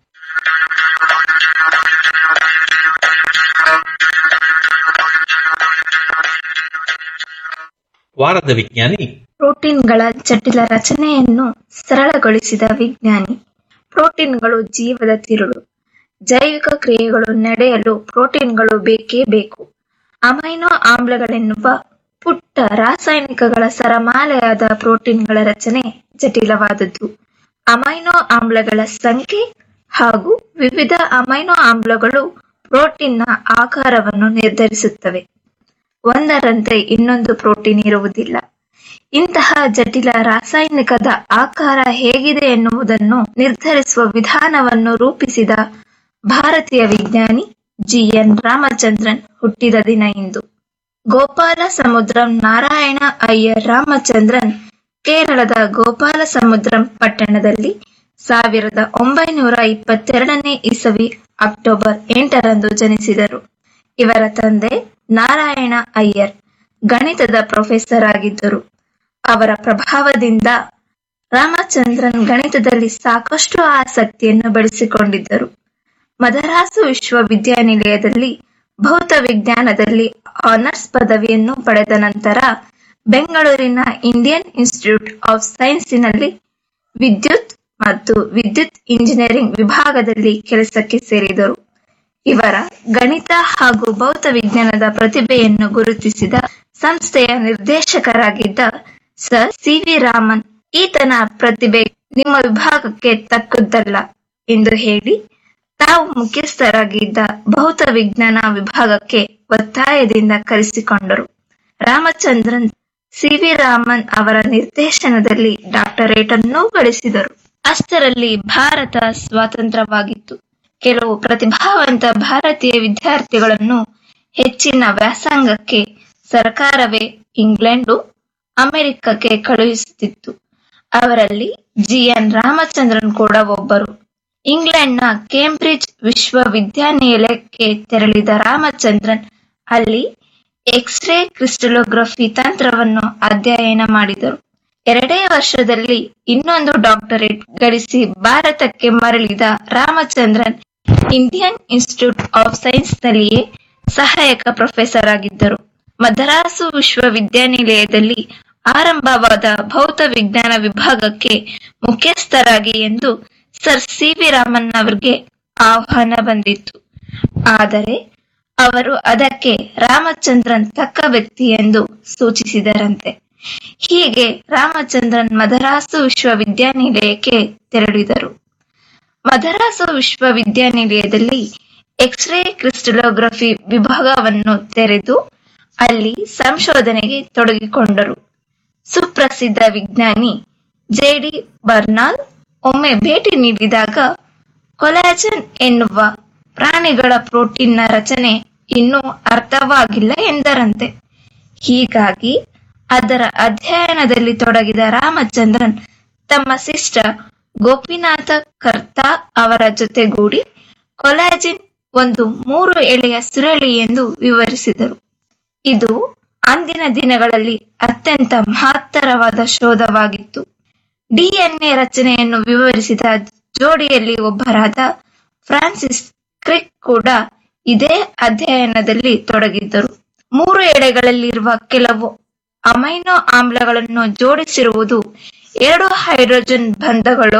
ವಾರದ ವಿಜ್ಞಾನಿ ಪ್ರೋಟೀನ್ಗಳ ಜಟಿಲ ರಚನೆಯನ್ನು ಸರಳಗೊಳಿಸಿದ ವಿಜ್ಞಾನಿ. ಪ್ರೋಟೀನ್ಗಳು ಜೀವದ ತಿರುಳು. ಜೈವಿಕ ಕ್ರಿಯೆಗಳು ನಡೆಯಲು ಪ್ರೋಟೀನ್ಗಳು ಬೇಕೇ ಬೇಕು. ಅಮೈನೋ ಆಮ್ಲಗಳೆನ್ನುವ ಪುಟ್ಟ ರಾಸಾಯನಿಕಗಳ ಸರಮಾಲೆಯಾದ ಪ್ರೋಟೀನ್ಗಳ ರಚನೆ ಜಟಿಲವಾದದ್ದು. ಅಮೈನೋ ಆಮ್ಲಗಳ ಸಂಖ್ಯೆ ಹಾಗೂ ವಿವಿಧ ಅಮೈನೋ ಆಮ್ಲಗಳು ಪ್ರೋಟೀನ್ನ ಆಕಾರವನ್ನು ನಿರ್ಧರಿಸುತ್ತವೆ. ಒಂದರಂತೆ ಇನ್ನೊಂದು ಪ್ರೋಟೀನ್ ಇರುವುದಿಲ್ಲ. ಇಂತಹ ಜಟಿಲ ರಾಸಾಯನಿಕದ ಆಕಾರ ಹೇಗಿದೆ ಎನ್ನುವುದನ್ನು ನಿರ್ಧರಿಸುವ ವಿಧಾನವನ್ನು ರೂಪಿಸಿದ ಭಾರತೀಯ ವಿಜ್ಞಾನಿ GN ರಾಮಚಂದ್ರನ್ ಹುಟ್ಟಿದ ದಿನ ಇಂದು. ಗೋಪಾಲ ಸಮುದ್ರಂ ನಾರಾಯಣ ಅಯ್ಯರ್ ರಾಮಚಂದ್ರನ್ ಕೇರಳದ ಗೋಪಾಲ ಸಮುದ್ರಂ ಪಟ್ಟಣದಲ್ಲಿ 1922ನೇ ಇಸವಿ ಅಕ್ಟೋಬರ್ 8ರಂದು ಜನಿಸಿದರು. ಇವರ ತಂದೆ ನಾರಾಯಣ ಅಯ್ಯರ್ ಗಣಿತದ ಪ್ರೊಫೆಸರ್ ಆಗಿದ್ದರು. ಅವರ ಪ್ರಭಾವದಿಂದ ರಾಮಚಂದ್ರನ್ ಗಣಿತದಲ್ಲಿ ಸಾಕಷ್ಟು ಆಸಕ್ತಿಯನ್ನು ಬೆಳೆಸಿಕೊಂಡಿದ್ದರು. ಮದರಾಸು ವಿಶ್ವವಿದ್ಯಾನಿಲಯದಲ್ಲಿ ಭೌತ ವಿಜ್ಞಾನದಲ್ಲಿ ಆನರ್ಸ್ ಪದವಿಯನ್ನು ಪಡೆದ ನಂತರ ಬೆಂಗಳೂರಿನ ಇಂಡಿಯನ್ ಇನ್ಸ್ಟಿಟ್ಯೂಟ್ ಆಫ್ ಸೈನ್ಸಿನಲ್ಲಿ ವಿದ್ಯುತ್ ಮತ್ತು ವಿದ್ಯುತ್ ಇಂಜಿನಿಯರಿಂಗ್ ವಿಭಾಗದಲ್ಲಿ ಕೆಲಸಕ್ಕೆ ಸೇರಿದರು. ಇವರ ಗಣಿತ ಹಾಗೂ ಭೌತ ವಿಜ್ಞಾನದ ಪ್ರತಿಭೆಯನ್ನು ಗುರುತಿಸಿದ ಸಂಸ್ಥೆಯ ನಿರ್ದೇಶಕರಾಗಿದ್ದ ಸರ್ CV ರಾಮನ್ ಈತನ ಪ್ರತಿಭೆ ನಿಮ್ಮ ವಿಭಾಗಕ್ಕೆ ತಕ್ಕುದಲ್ಲ ಎಂದು ಹೇಳಿ ತಾವು ಮುಖ್ಯಸ್ಥರಾಗಿದ್ದ ಭೌತ ವಿಜ್ಞಾನ ವಿಭಾಗಕ್ಕೆ ಒತ್ತಾಯದಿಂದ ಕರೆಸಿಕೊಂಡರು. ರಾಮಚಂದ್ರನ್ ಸಿ.ವಿ. ರಾಮನ್ ಅವರ ನಿರ್ದೇಶನದಲ್ಲಿ ಡಾಕ್ಟರೇಟ್ ಅನ್ನೂ ಗಳಿಸಿದರು. ಅಷ್ಟರಲ್ಲಿ ಭಾರತ ಸ್ವಾತಂತ್ರ್ಯವಾಗಿತ್ತು. ಕೆಲವು ಪ್ರತಿಭಾವಂತ ಭಾರತೀಯ ವಿದ್ಯಾರ್ಥಿಗಳನ್ನು ಹೆಚ್ಚಿನ ವ್ಯಾಸಂಗಕ್ಕೆ ಸರ್ಕಾರವೇ ಇಂಗ್ಲೆಂಡು, ಅಮೆರಿಕಕ್ಕೆ ಕಳುಹಿಸುತ್ತಿತ್ತು. ಅವರಲ್ಲಿ ಜಿ.ಎನ್. ರಾಮಚಂದ್ರನ್ ಕೂಡ ಒಬ್ಬರು. ಇಂಗ್ಲೆಂಡ್ನ ಕೇಂಬ್ರಿಡ್ಜ್ ವಿಶ್ವವಿದ್ಯಾನಿಲಯಕ್ಕೆ ತೆರಳಿದ ರಾಮಚಂದ್ರನ್ ಅಲ್ಲಿ ಎಕ್ಸ್ರೇ ಕ್ರಿಸ್ಟಲೋಗ್ರಫಿ ತಂತ್ರವನ್ನು ಅಧ್ಯಯನ ಮಾಡಿದರು. 2 ವರ್ಷದಲ್ಲಿ ಇನ್ನೊಂದು ಡಾಕ್ಟರೇಟ್ ಗಳಿಸಿ ಭಾರತಕ್ಕೆ ಮರಳಿದ ರಾಮಚಂದ್ರನ್ ಇಂಡಿಯನ್ ಇನ್ಸ್ಟಿಟ್ಯೂಟ್ ಆಫ್ ಸೈನ್ಸ್ನಲ್ಲಿಯೇ ಸಹಾಯಕ ಪ್ರೊಫೆಸರ್ ಆಗಿದ್ದರು. ಮದ್ರಾಸು ವಿಶ್ವವಿದ್ಯಾನಿಲಯದಲ್ಲಿ ಆರಂಭವಾದ ಭೌತ ವಿಜ್ಞಾನ ವಿಭಾಗಕ್ಕೆ ಮುಖ್ಯಸ್ಥರಾಗಿ ಎಂದು ಸರ್ ಸಿ.ವಿ. ರಾಮನ್ ಅವರಿಗೆ ಆಹ್ವಾನ ಬಂದಿತ್ತು. ಆದರೆ ಅವರು ಅದಕ್ಕೆ ರಾಮಚಂದ್ರನ್ ತಕ್ಕ ವ್ಯಕ್ತಿ ಎಂದು ಸೂಚಿಸಿದರಂತೆ. ಹೀಗೆ ರಾಮಚಂದ್ರನ್ ಮದ್ರಾಸು ವಿಶ್ವವಿದ್ಯಾನಿಲಯಕ್ಕೆ ತೆರಳಿದರು. ಮದ್ರಾಸು ವಿಶ್ವವಿದ್ಯಾನಿಲಯದಲ್ಲಿ ಎಕ್ಸ್ರೇ ಕ್ರಿಸ್ಟಲೋಗ್ರಫಿ ವಿಭಾಗವನ್ನು ತೆರೆದು ಅಲ್ಲಿ ಸಂಶೋಧನೆಗೆ ತೊಡಗಿಕೊಂಡರು. ಸುಪ್ರಸಿದ್ಧ ವಿಜ್ಞಾನಿ ಜೆ.ಡಿ. ಬರ್ನಾಲ್ ಒಮ್ಮೆ ಭೇಟಿ ನೀಡಿದಾಗ ಕೊಲಾಜನ್ ಎನ್ನುವ ಪ್ರಾಣಿಗಳ ಪ್ರೋಟೀನ್ನ ರಚನೆ ಇನ್ನೂ ಅರ್ಥವಾಗಿಲ್ಲ ಎಂದರಂತೆ. ಹೀಗಾಗಿ ಅದರ ಅಧ್ಯಯನದಲ್ಲಿ ತೊಡಗಿದ ರಾಮಚಂದ್ರನ್ ತಮ್ಮ ಶಿಷ್ಯ ಗೋಪಿನಾಥ ಕರ್ತಾ ಅವರ ಜೊತೆಗೂಡಿ ಕೊಲಾಜಿನ್ ಒಂದು 3 ಎಳೆಯ ಸುರಳಿ ಎಂದು ವಿವರಿಸಿದರು. ಇದು ಅಂದಿನ ದಿನಗಳಲ್ಲಿ ಅತ್ಯಂತ ಮಹತ್ತರವಾದ ಶೋಧವಾಗಿತ್ತು. ಡಿಎನ್ಎ ರಚನೆಯನ್ನು ವಿವರಿಸಿದ ಜೋಡಿಯಲ್ಲಿ ಒಬ್ಬರಾದ ಫ್ರಾನ್ಸಿಸ್ ಕ್ರಿಕ್ ಕೂಡ ಇದೇ ಅಧ್ಯಯನದಲ್ಲಿ ತೊಡಗಿದ್ದರು. 3 ಎಳೆಗಳಲ್ಲಿರುವ ಕೆಲವು ಅಮೈನೋ ಆಮ್ಲಗಳನ್ನು ಜೋಡಿಸಿರುವುದು 2 ಹೈಡ್ರೋಜನ್ ಬಂಧಗಳು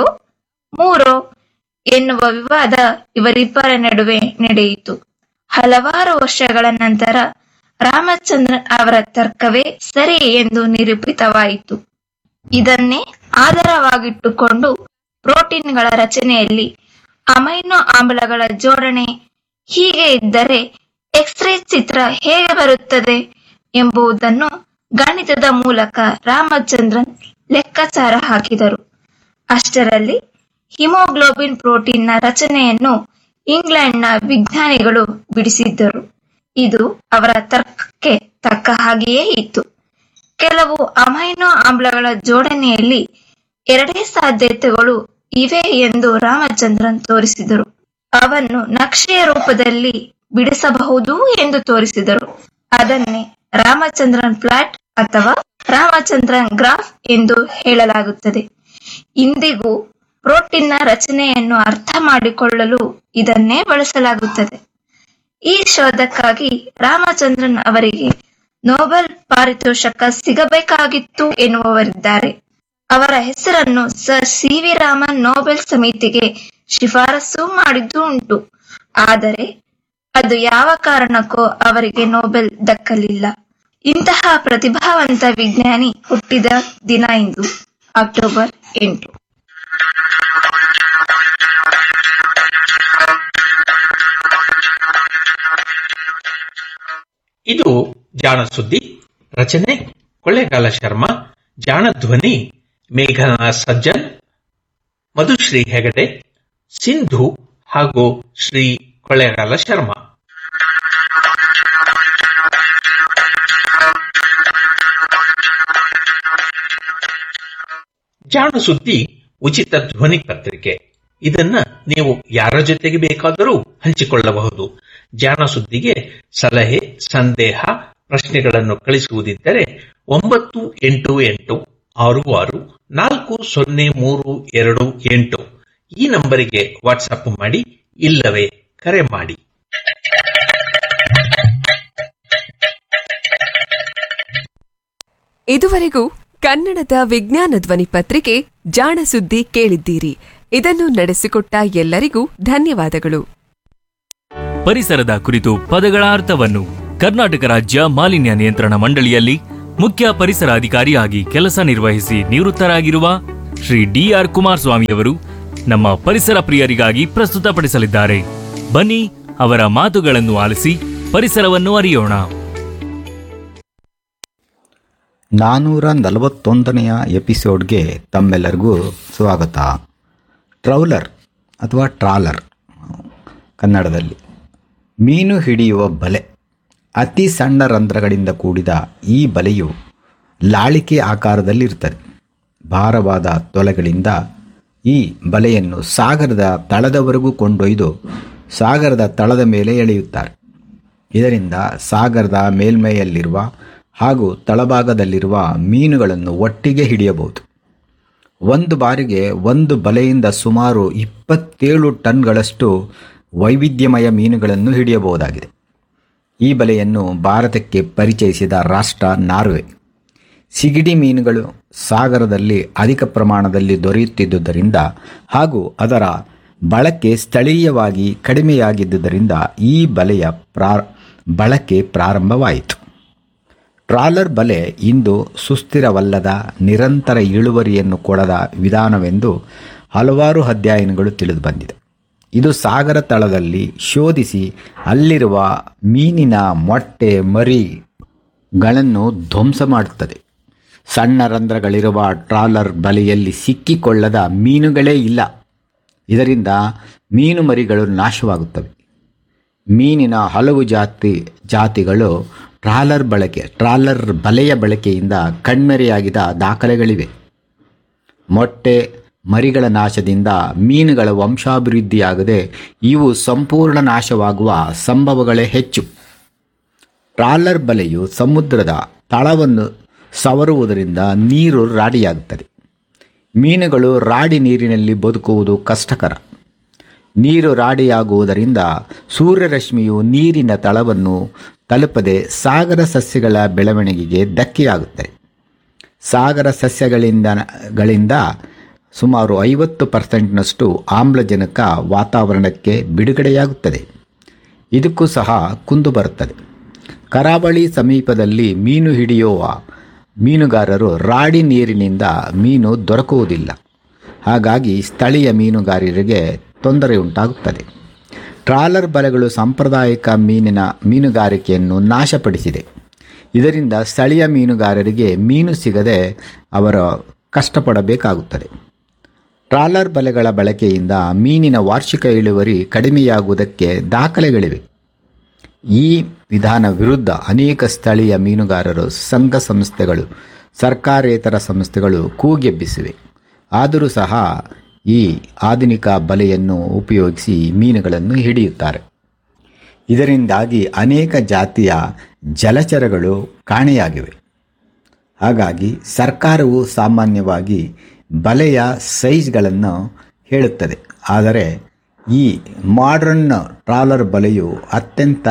3 ಎನ್ನುವ ವಿವಾದ ಇವರಿಬ್ಬರ ನಡುವೆ ನಡೆಯಿತು. ಹಲವಾರು ವರ್ಷಗಳ ನಂತರ ರಾಮಚಂದ್ರನ್ ಅವರ ತರ್ಕವೇ ಸರಿ ಎಂದು ನಿರೂಪಿತವಾಯಿತು. ಇದನ್ನೇ ಆಧಾರವಾಗಿಟ್ಟುಕೊಂಡು ಪ್ರೋಟೀನ್ಗಳ ರಚನೆಯಲ್ಲಿ ಅಮೈನೋ ಆಮ್ಲಗಳ ಜೋಡಣೆ ಹೀಗೆ ಇದ್ದರೆ ಎಕ್ಸ್ರೇ ಚಿತ್ರ ಹೇಗೆ ಬರುತ್ತದೆ ಎಂಬುದನ್ನು ಗಣಿತದ ಮೂಲಕ ರಾಮಚಂದ್ರನ್ ಲೆಕ್ಕಾಚಾರ ಹಾಕಿದರು. ಅಷ್ಟರಲ್ಲಿ ಹಿಮೋಗ್ಲೋಬಿನ್ ಪ್ರೋಟೀನ್ನ ರಚನೆಯನ್ನು ಇಂಗ್ಲೆಂಡ್ನ ವಿಜ್ಞಾನಿಗಳು ಬಿಡಿಸಿದ್ದರು. ಇದು ಅವರ ತರ್ಕಕ್ಕೆ ತಕ್ಕ ಹಾಗೆಯೇ ಇತ್ತು. ಕೆಲವು ಅಮೈನೋ ಆಮ್ಲಗಳ ಜೋಡಣೆಯಲ್ಲಿ 2 ಸಾಧ್ಯತೆಗಳು ಇವೆ ಎಂದು ರಾಮಚಂದ್ರನ್ ತೋರಿಸಿದರು. ಅವನ್ನು ನಕ್ಷೆಯ ರೂಪದಲ್ಲಿ ಬಿಡಿಸಬಹುದು ಎಂದು ತೋರಿಸಿದರು. ಅದನ್ನೇ ರಾಮಚಂದ್ರನ್ ಪ್ಲಾಟ್ ಅಥವಾ ರಾಮಚಂದ್ರನ್ ಗ್ರಾಫ್ ಎಂದು ಹೇಳಲಾಗುತ್ತದೆ. ಇಂದಿಗೂ ಪ್ರೋಟೀನ್ನ ರಚನೆಯನ್ನು ಅರ್ಥ ಮಾಡಿಕೊಳ್ಳಲು ಇದನ್ನೇ ಬಳಸಲಾಗುತ್ತದೆ. ಈ ಶೋಧಕ್ಕಾಗಿ ರಾಮಚಂದ್ರನ್ ಅವರಿಗೆ ನೊಬೆಲ್ ಪಾರಿತೋಷಕ ಸಿಗಬೇಕಾಗಿತ್ತು ಎನ್ನುವವರಿದ್ದಾರೆ. ಅವರ ಹೆಸರನ್ನು ಸರ್ ಸಿ.ವಿ. ರಾಮನ್ ನೊಬೆಲ್ ಸಮಿತಿಗೆ ಶಿಫಾರಸು ಮಾಡಿದ್ದು ಉಂಟು. ಆದರೆ ಅದು ಯಾವ ಕಾರಣಕ್ಕೂ ಅವರಿಗೆ ನೊಬೆಲ್ ದಕ್ಕಲಿಲ್ಲ. ಇಂತಹ ಪ್ರತಿಭಾವಂತ ವಿಜ್ಞಾನಿ ಹುಟ್ಟಿದ ದಿನ ಇಂದು ಅಕ್ಟೋಬರ್ 8. ಇದು ಜಾಣ ಸುದ್ದಿ. ರಚನೆ ಕೊಳ್ಳೇಗಾಲ ಶರ್ಮಾ. ಜಾಣ ಧ್ವನಿ ಮೇಘನಾ ಸಜ್ಜನ್, ಮಧುಶ್ರೀ ಹೆಗಡೆ, ಸಿಂಧು ಹಾಗೂ ಶ್ರೀ ಕೊಳ್ಳೇಗಾಲ ಶರ್ಮಾ. ಜಾಣ ಸುದ್ದಿ ಉಚಿತ ಧ್ವನಿ ಪತ್ರಿಕೆ. ಇದನ್ನ ನೀವು ಯಾರ ಜೊತೆಗೆ ಬೇಕಾದರೂ ಹಂಚಿಕೊಳ್ಳಬಹುದು. ಜಾಣ ಸುದ್ದಿಗೆ ಸಲಹೆ, ಸಂದೇಹ, ಪ್ರಶ್ನೆಗಳನ್ನು ಕಳಿಸುವುದಿದ್ದರೆ 9886640328 ಈ ನಂಬರಿಗೆ ವಾಟ್ಸಪ್ ಮಾಡಿ, ಇಲ್ಲವೇ ಕರೆ ಮಾಡಿ. ಇದುವರೆಗೂ ಕನ್ನಡದ ವಿಜ್ಞಾನ ಧ್ವನಿ ಪತ್ರಿಕೆ ಜಾಣ ಸುದ್ದಿ ಕೇಳಿದ್ದೀರಿ. ಇದನ್ನು ನಡೆಸಿಕೊಟ್ಟ ಎಲ್ಲರಿಗೂ ಧನ್ಯವಾದಗಳು. ಪರಿಸರದ ಕುರಿತು ಪದಗಳ ಅರ್ಥವನ್ನು ಕರ್ನಾಟಕ ರಾಜ್ಯ ಮಾಲಿನ್ಯ ನಿಯಂತ್ರಣ ಮಂಡಳಿಯಲ್ಲಿ ಮುಖ್ಯ ಪರಿಸರ ಅಧಿಕಾರಿಯಾಗಿ ಕೆಲಸ ನಿರ್ವಹಿಸಿ ನಿವೃತ್ತರಾಗಿರುವ ಶ್ರೀ ಡಿ.ಆರ್. ಕುಮಾರಸ್ವಾಮಿಯವರು ನಮ್ಮ ಪರಿಸರ ಪ್ರಿಯರಿಗಾಗಿ ಪ್ರಸ್ತುತಪಡಿಸಲಿದ್ದಾರೆ. ಬನ್ನಿ ಅವರ ಮಾತುಗಳನ್ನು ಆಲಿಸಿ ಪರಿಸರವನ್ನು ಅರಿಯೋಣ. 441ನೆಯ ಎಪಿಸೋಡ್ಗೆ ತಮ್ಮೆಲ್ಲರಿಗೂ ಸ್ವಾಗತ. ಟ್ರೌಲರ್ ಅಥವಾ ಟ್ರಾಲರ್ ಕನ್ನಡದಲ್ಲಿ ಮೀನು ಹಿಡಿಯುವ ಬಲೆ. ಅತಿ ಸಣ್ಣ ರಂಧ್ರಗಳಿಂದ ಕೂಡಿದ ಈ ಬಲೆಯು ಲಾಳಿಕೆ ಆಕಾರದಲ್ಲಿರ್ತದೆ. ಭಾರವಾದ ತೊಲೆಗಳಿಂದ ಈ ಬಲೆಯನ್ನು ಸಾಗರದ ತಳದವರೆಗೂ ಕೊಂಡೊಯ್ದು ಸಾಗರದ ತಳದ ಮೇಲೆ ಎಳೆಯುತ್ತಾರೆ. ಇದರಿಂದ ಸಾಗರದ ಮೇಲ್ಮೈಯಲ್ಲಿರುವ ಹಾಗೂ ತಳಭಾಗದಲ್ಲಿರುವ ಮೀನುಗಳನ್ನು ಒಟ್ಟಿಗೆ ಹಿಡಿಯಬಹುದು. ಒಂದು ಬಾರಿಗೆ ಒಂದು ಬಲೆಯಿಂದ ಸುಮಾರು 27 ಟನ್ಗಳಷ್ಟು ವೈವಿಧ್ಯಮಯ ಮೀನುಗಳನ್ನು ಹಿಡಿಯಬಹುದಾಗಿದೆ. ಈ ಬಲೆಯನ್ನು ಭಾರತಕ್ಕೆ ಪರಿಚಯಿಸಿದ ರಾಷ್ಟ್ರ ನಾರ್ವೆ. ಸಿಗಿಡಿ ಮೀನುಗಳು ಸಾಗರದಲ್ಲಿ ಅಧಿಕ ಪ್ರಮಾಣದಲ್ಲಿ ದೊರೆಯುತ್ತಿದ್ದುದರಿಂದ ಹಾಗೂ ಅದರ ಬಳಕೆ ಸ್ಥಳೀಯವಾಗಿ ಕಡಿಮೆಯಾಗಿದ್ದುದರಿಂದ ಈ ಬಲೆಯ ಬಳಕೆ ಪ್ರಾರಂಭವಾಯಿತು. ಟ್ರಾಲರ್ ಬಲೆ ಇಂದು ಸುಸ್ಥಿರವಲ್ಲದ, ನಿರಂತರ ಇಳುವರಿಯನ್ನು ಕೊಡದ ವಿಧಾನವೆಂದು ಹಲವಾರು ಅಧ್ಯಯನಗಳು ತಿಳಿದುಬಂದಿದೆ. ಇದು ಸಾಗರ ತಳದಲ್ಲಿ ಶೋಧಿಸಿ ಅಲ್ಲಿರುವ ಮೀನಿನ ಮೊಟ್ಟೆ ಮರಿಗಳನ್ನು ಧ್ವಂಸ ಮಾಡುತ್ತದೆ. ಸಣ್ಣ ರಂಧ್ರಗಳಿರುವ ಟ್ರಾಲರ್ ಬಲೆಯಲ್ಲಿ ಸಿಕ್ಕಿಕೊಳ್ಳದ ಮೀನುಗಳೇ ಇಲ್ಲ. ಇದರಿಂದ ಮೀನು ಮರಿಗಳು ನಾಶವಾಗುತ್ತವೆ. ಮೀನಿನ ಹಲವು ಜಾತಿಗಳು ಟ್ರಾಲರ್ ಬಲೆಯ ಬಳಕೆಯಿಂದ ಕಣ್ಮರೆಯಾಗಿದ್ದ ದಾಖಲೆಗಳಿವೆ. ಮೊಟ್ಟೆ ಮರಿಗಳ ನಾಶದಿಂದ ಮೀನುಗಳ ವಂಶಾಭಿವೃದ್ಧಿಯಾಗದೆ ಇವು ಸಂಪೂರ್ಣ ನಾಶವಾಗುವ ಸಂಭವಗಳೇ ಹೆಚ್ಚು. ಟ್ರಾಲರ್ ಬಲೆಯು ಸಮುದ್ರದ ತಳವನ್ನು ಸವರುವುದರಿಂದ ನೀರು ರಾಡಿಯಾಗುತ್ತದೆ. ಮೀನುಗಳು ರಾಡಿ ನೀರಿನಲ್ಲಿ ಬದುಕುವುದು ಕಷ್ಟಕರ. ನೀರು ರಾಡಿಯಾಗುವುದರಿಂದ ಸೂರ್ಯರಶ್ಮಿಯು ನೀರಿನ ತಳವನ್ನು ತಲುಪದೆ ಸಾಗರ ಸಸ್ಯಗಳ ಬೆಳವಣಿಗೆಗೆ ಧಕ್ಕೆಯಾಗುತ್ತದೆ. ಸಾಗರ ಸಸ್ಯಗಳಿಂದ ಸುಮಾರು 50% ಆಮ್ಲಜನಕ ವಾತಾವರಣಕ್ಕೆ ಬಿಡುಗಡೆಯಾಗುತ್ತದೆ. ಇದಕ್ಕೂ ಸಹ ಕುಂದು ಬರುತ್ತದೆ. ಕರಾವಳಿ ಸಮೀಪದಲ್ಲಿ ಮೀನು ಹಿಡಿಯುವ ಮೀನುಗಾರರು ರಾಡಿ ನೀರಿನಿಂದ ಮೀನು ದೊರಕುವುದಿಲ್ಲ. ಹಾಗಾಗಿ ಸ್ಥಳೀಯ ಮೀನುಗಾರರಿಗೆ ತೊಂದರೆ ಉಂಟಾಗುತ್ತದೆ. ಟ್ರಾಲರ್ ಬಲೆಗಳು ಸಾಂಪ್ರದಾಯಿಕ ಮೀನುಗಾರಿಕೆಯನ್ನು ನಾಶಪಡಿಸಿದೆ. ಇದರಿಂದ ಸ್ಥಳೀಯ ಮೀನುಗಾರರಿಗೆ ಮೀನು ಸಿಗದೆ ಅವರು ಕಷ್ಟಪಡಬೇಕಾಗುತ್ತದೆ. ಟ್ರಾಲರ್ ಬಲೆಗಳ ಬಳಕೆಯಿಂದ ಮೀನಿನ ವಾರ್ಷಿಕ ಇಳುವರಿ ಕಡಿಮೆಯಾಗುವುದಕ್ಕೆ ದಾಖಲೆಗಳಿವೆ. ಈ ವಿಧಾನ ವಿರುದ್ಧ ಅನೇಕ ಸ್ಥಳೀಯ ಮೀನುಗಾರರು, ಸಂಘ ಸಂಸ್ಥೆಗಳು, ಸರ್ಕಾರೇತರ ಸಂಸ್ಥೆಗಳು ಕೂಗೆಬ್ಬಿಸಿವೆ. ಆದರೂ ಸಹ ಈ ಆಧುನಿಕ ಬಲೆಯನ್ನು ಉಪಯೋಗಿಸಿ ಮೀನುಗಳನ್ನು ಹಿಡಿಯುತ್ತಾರೆ. ಇದರಿಂದಾಗಿ ಅನೇಕ ಜಾತಿಯ ಜಲಚರಗಳು ಕಾಣೆಯಾಗಿವೆ. ಹಾಗಾಗಿ ಸರ್ಕಾರವು ಸಾಮಾನ್ಯವಾಗಿ ಬಲೆಯ ಸೈಜ್ಗಳನ್ನು ಹೇಳುತ್ತದೆ. ಆದರೆ ಈ ಮಾಡರ್ನ್ ಟ್ರಾಲರ್ ಬಲೆಯು ಅತ್ಯಂತ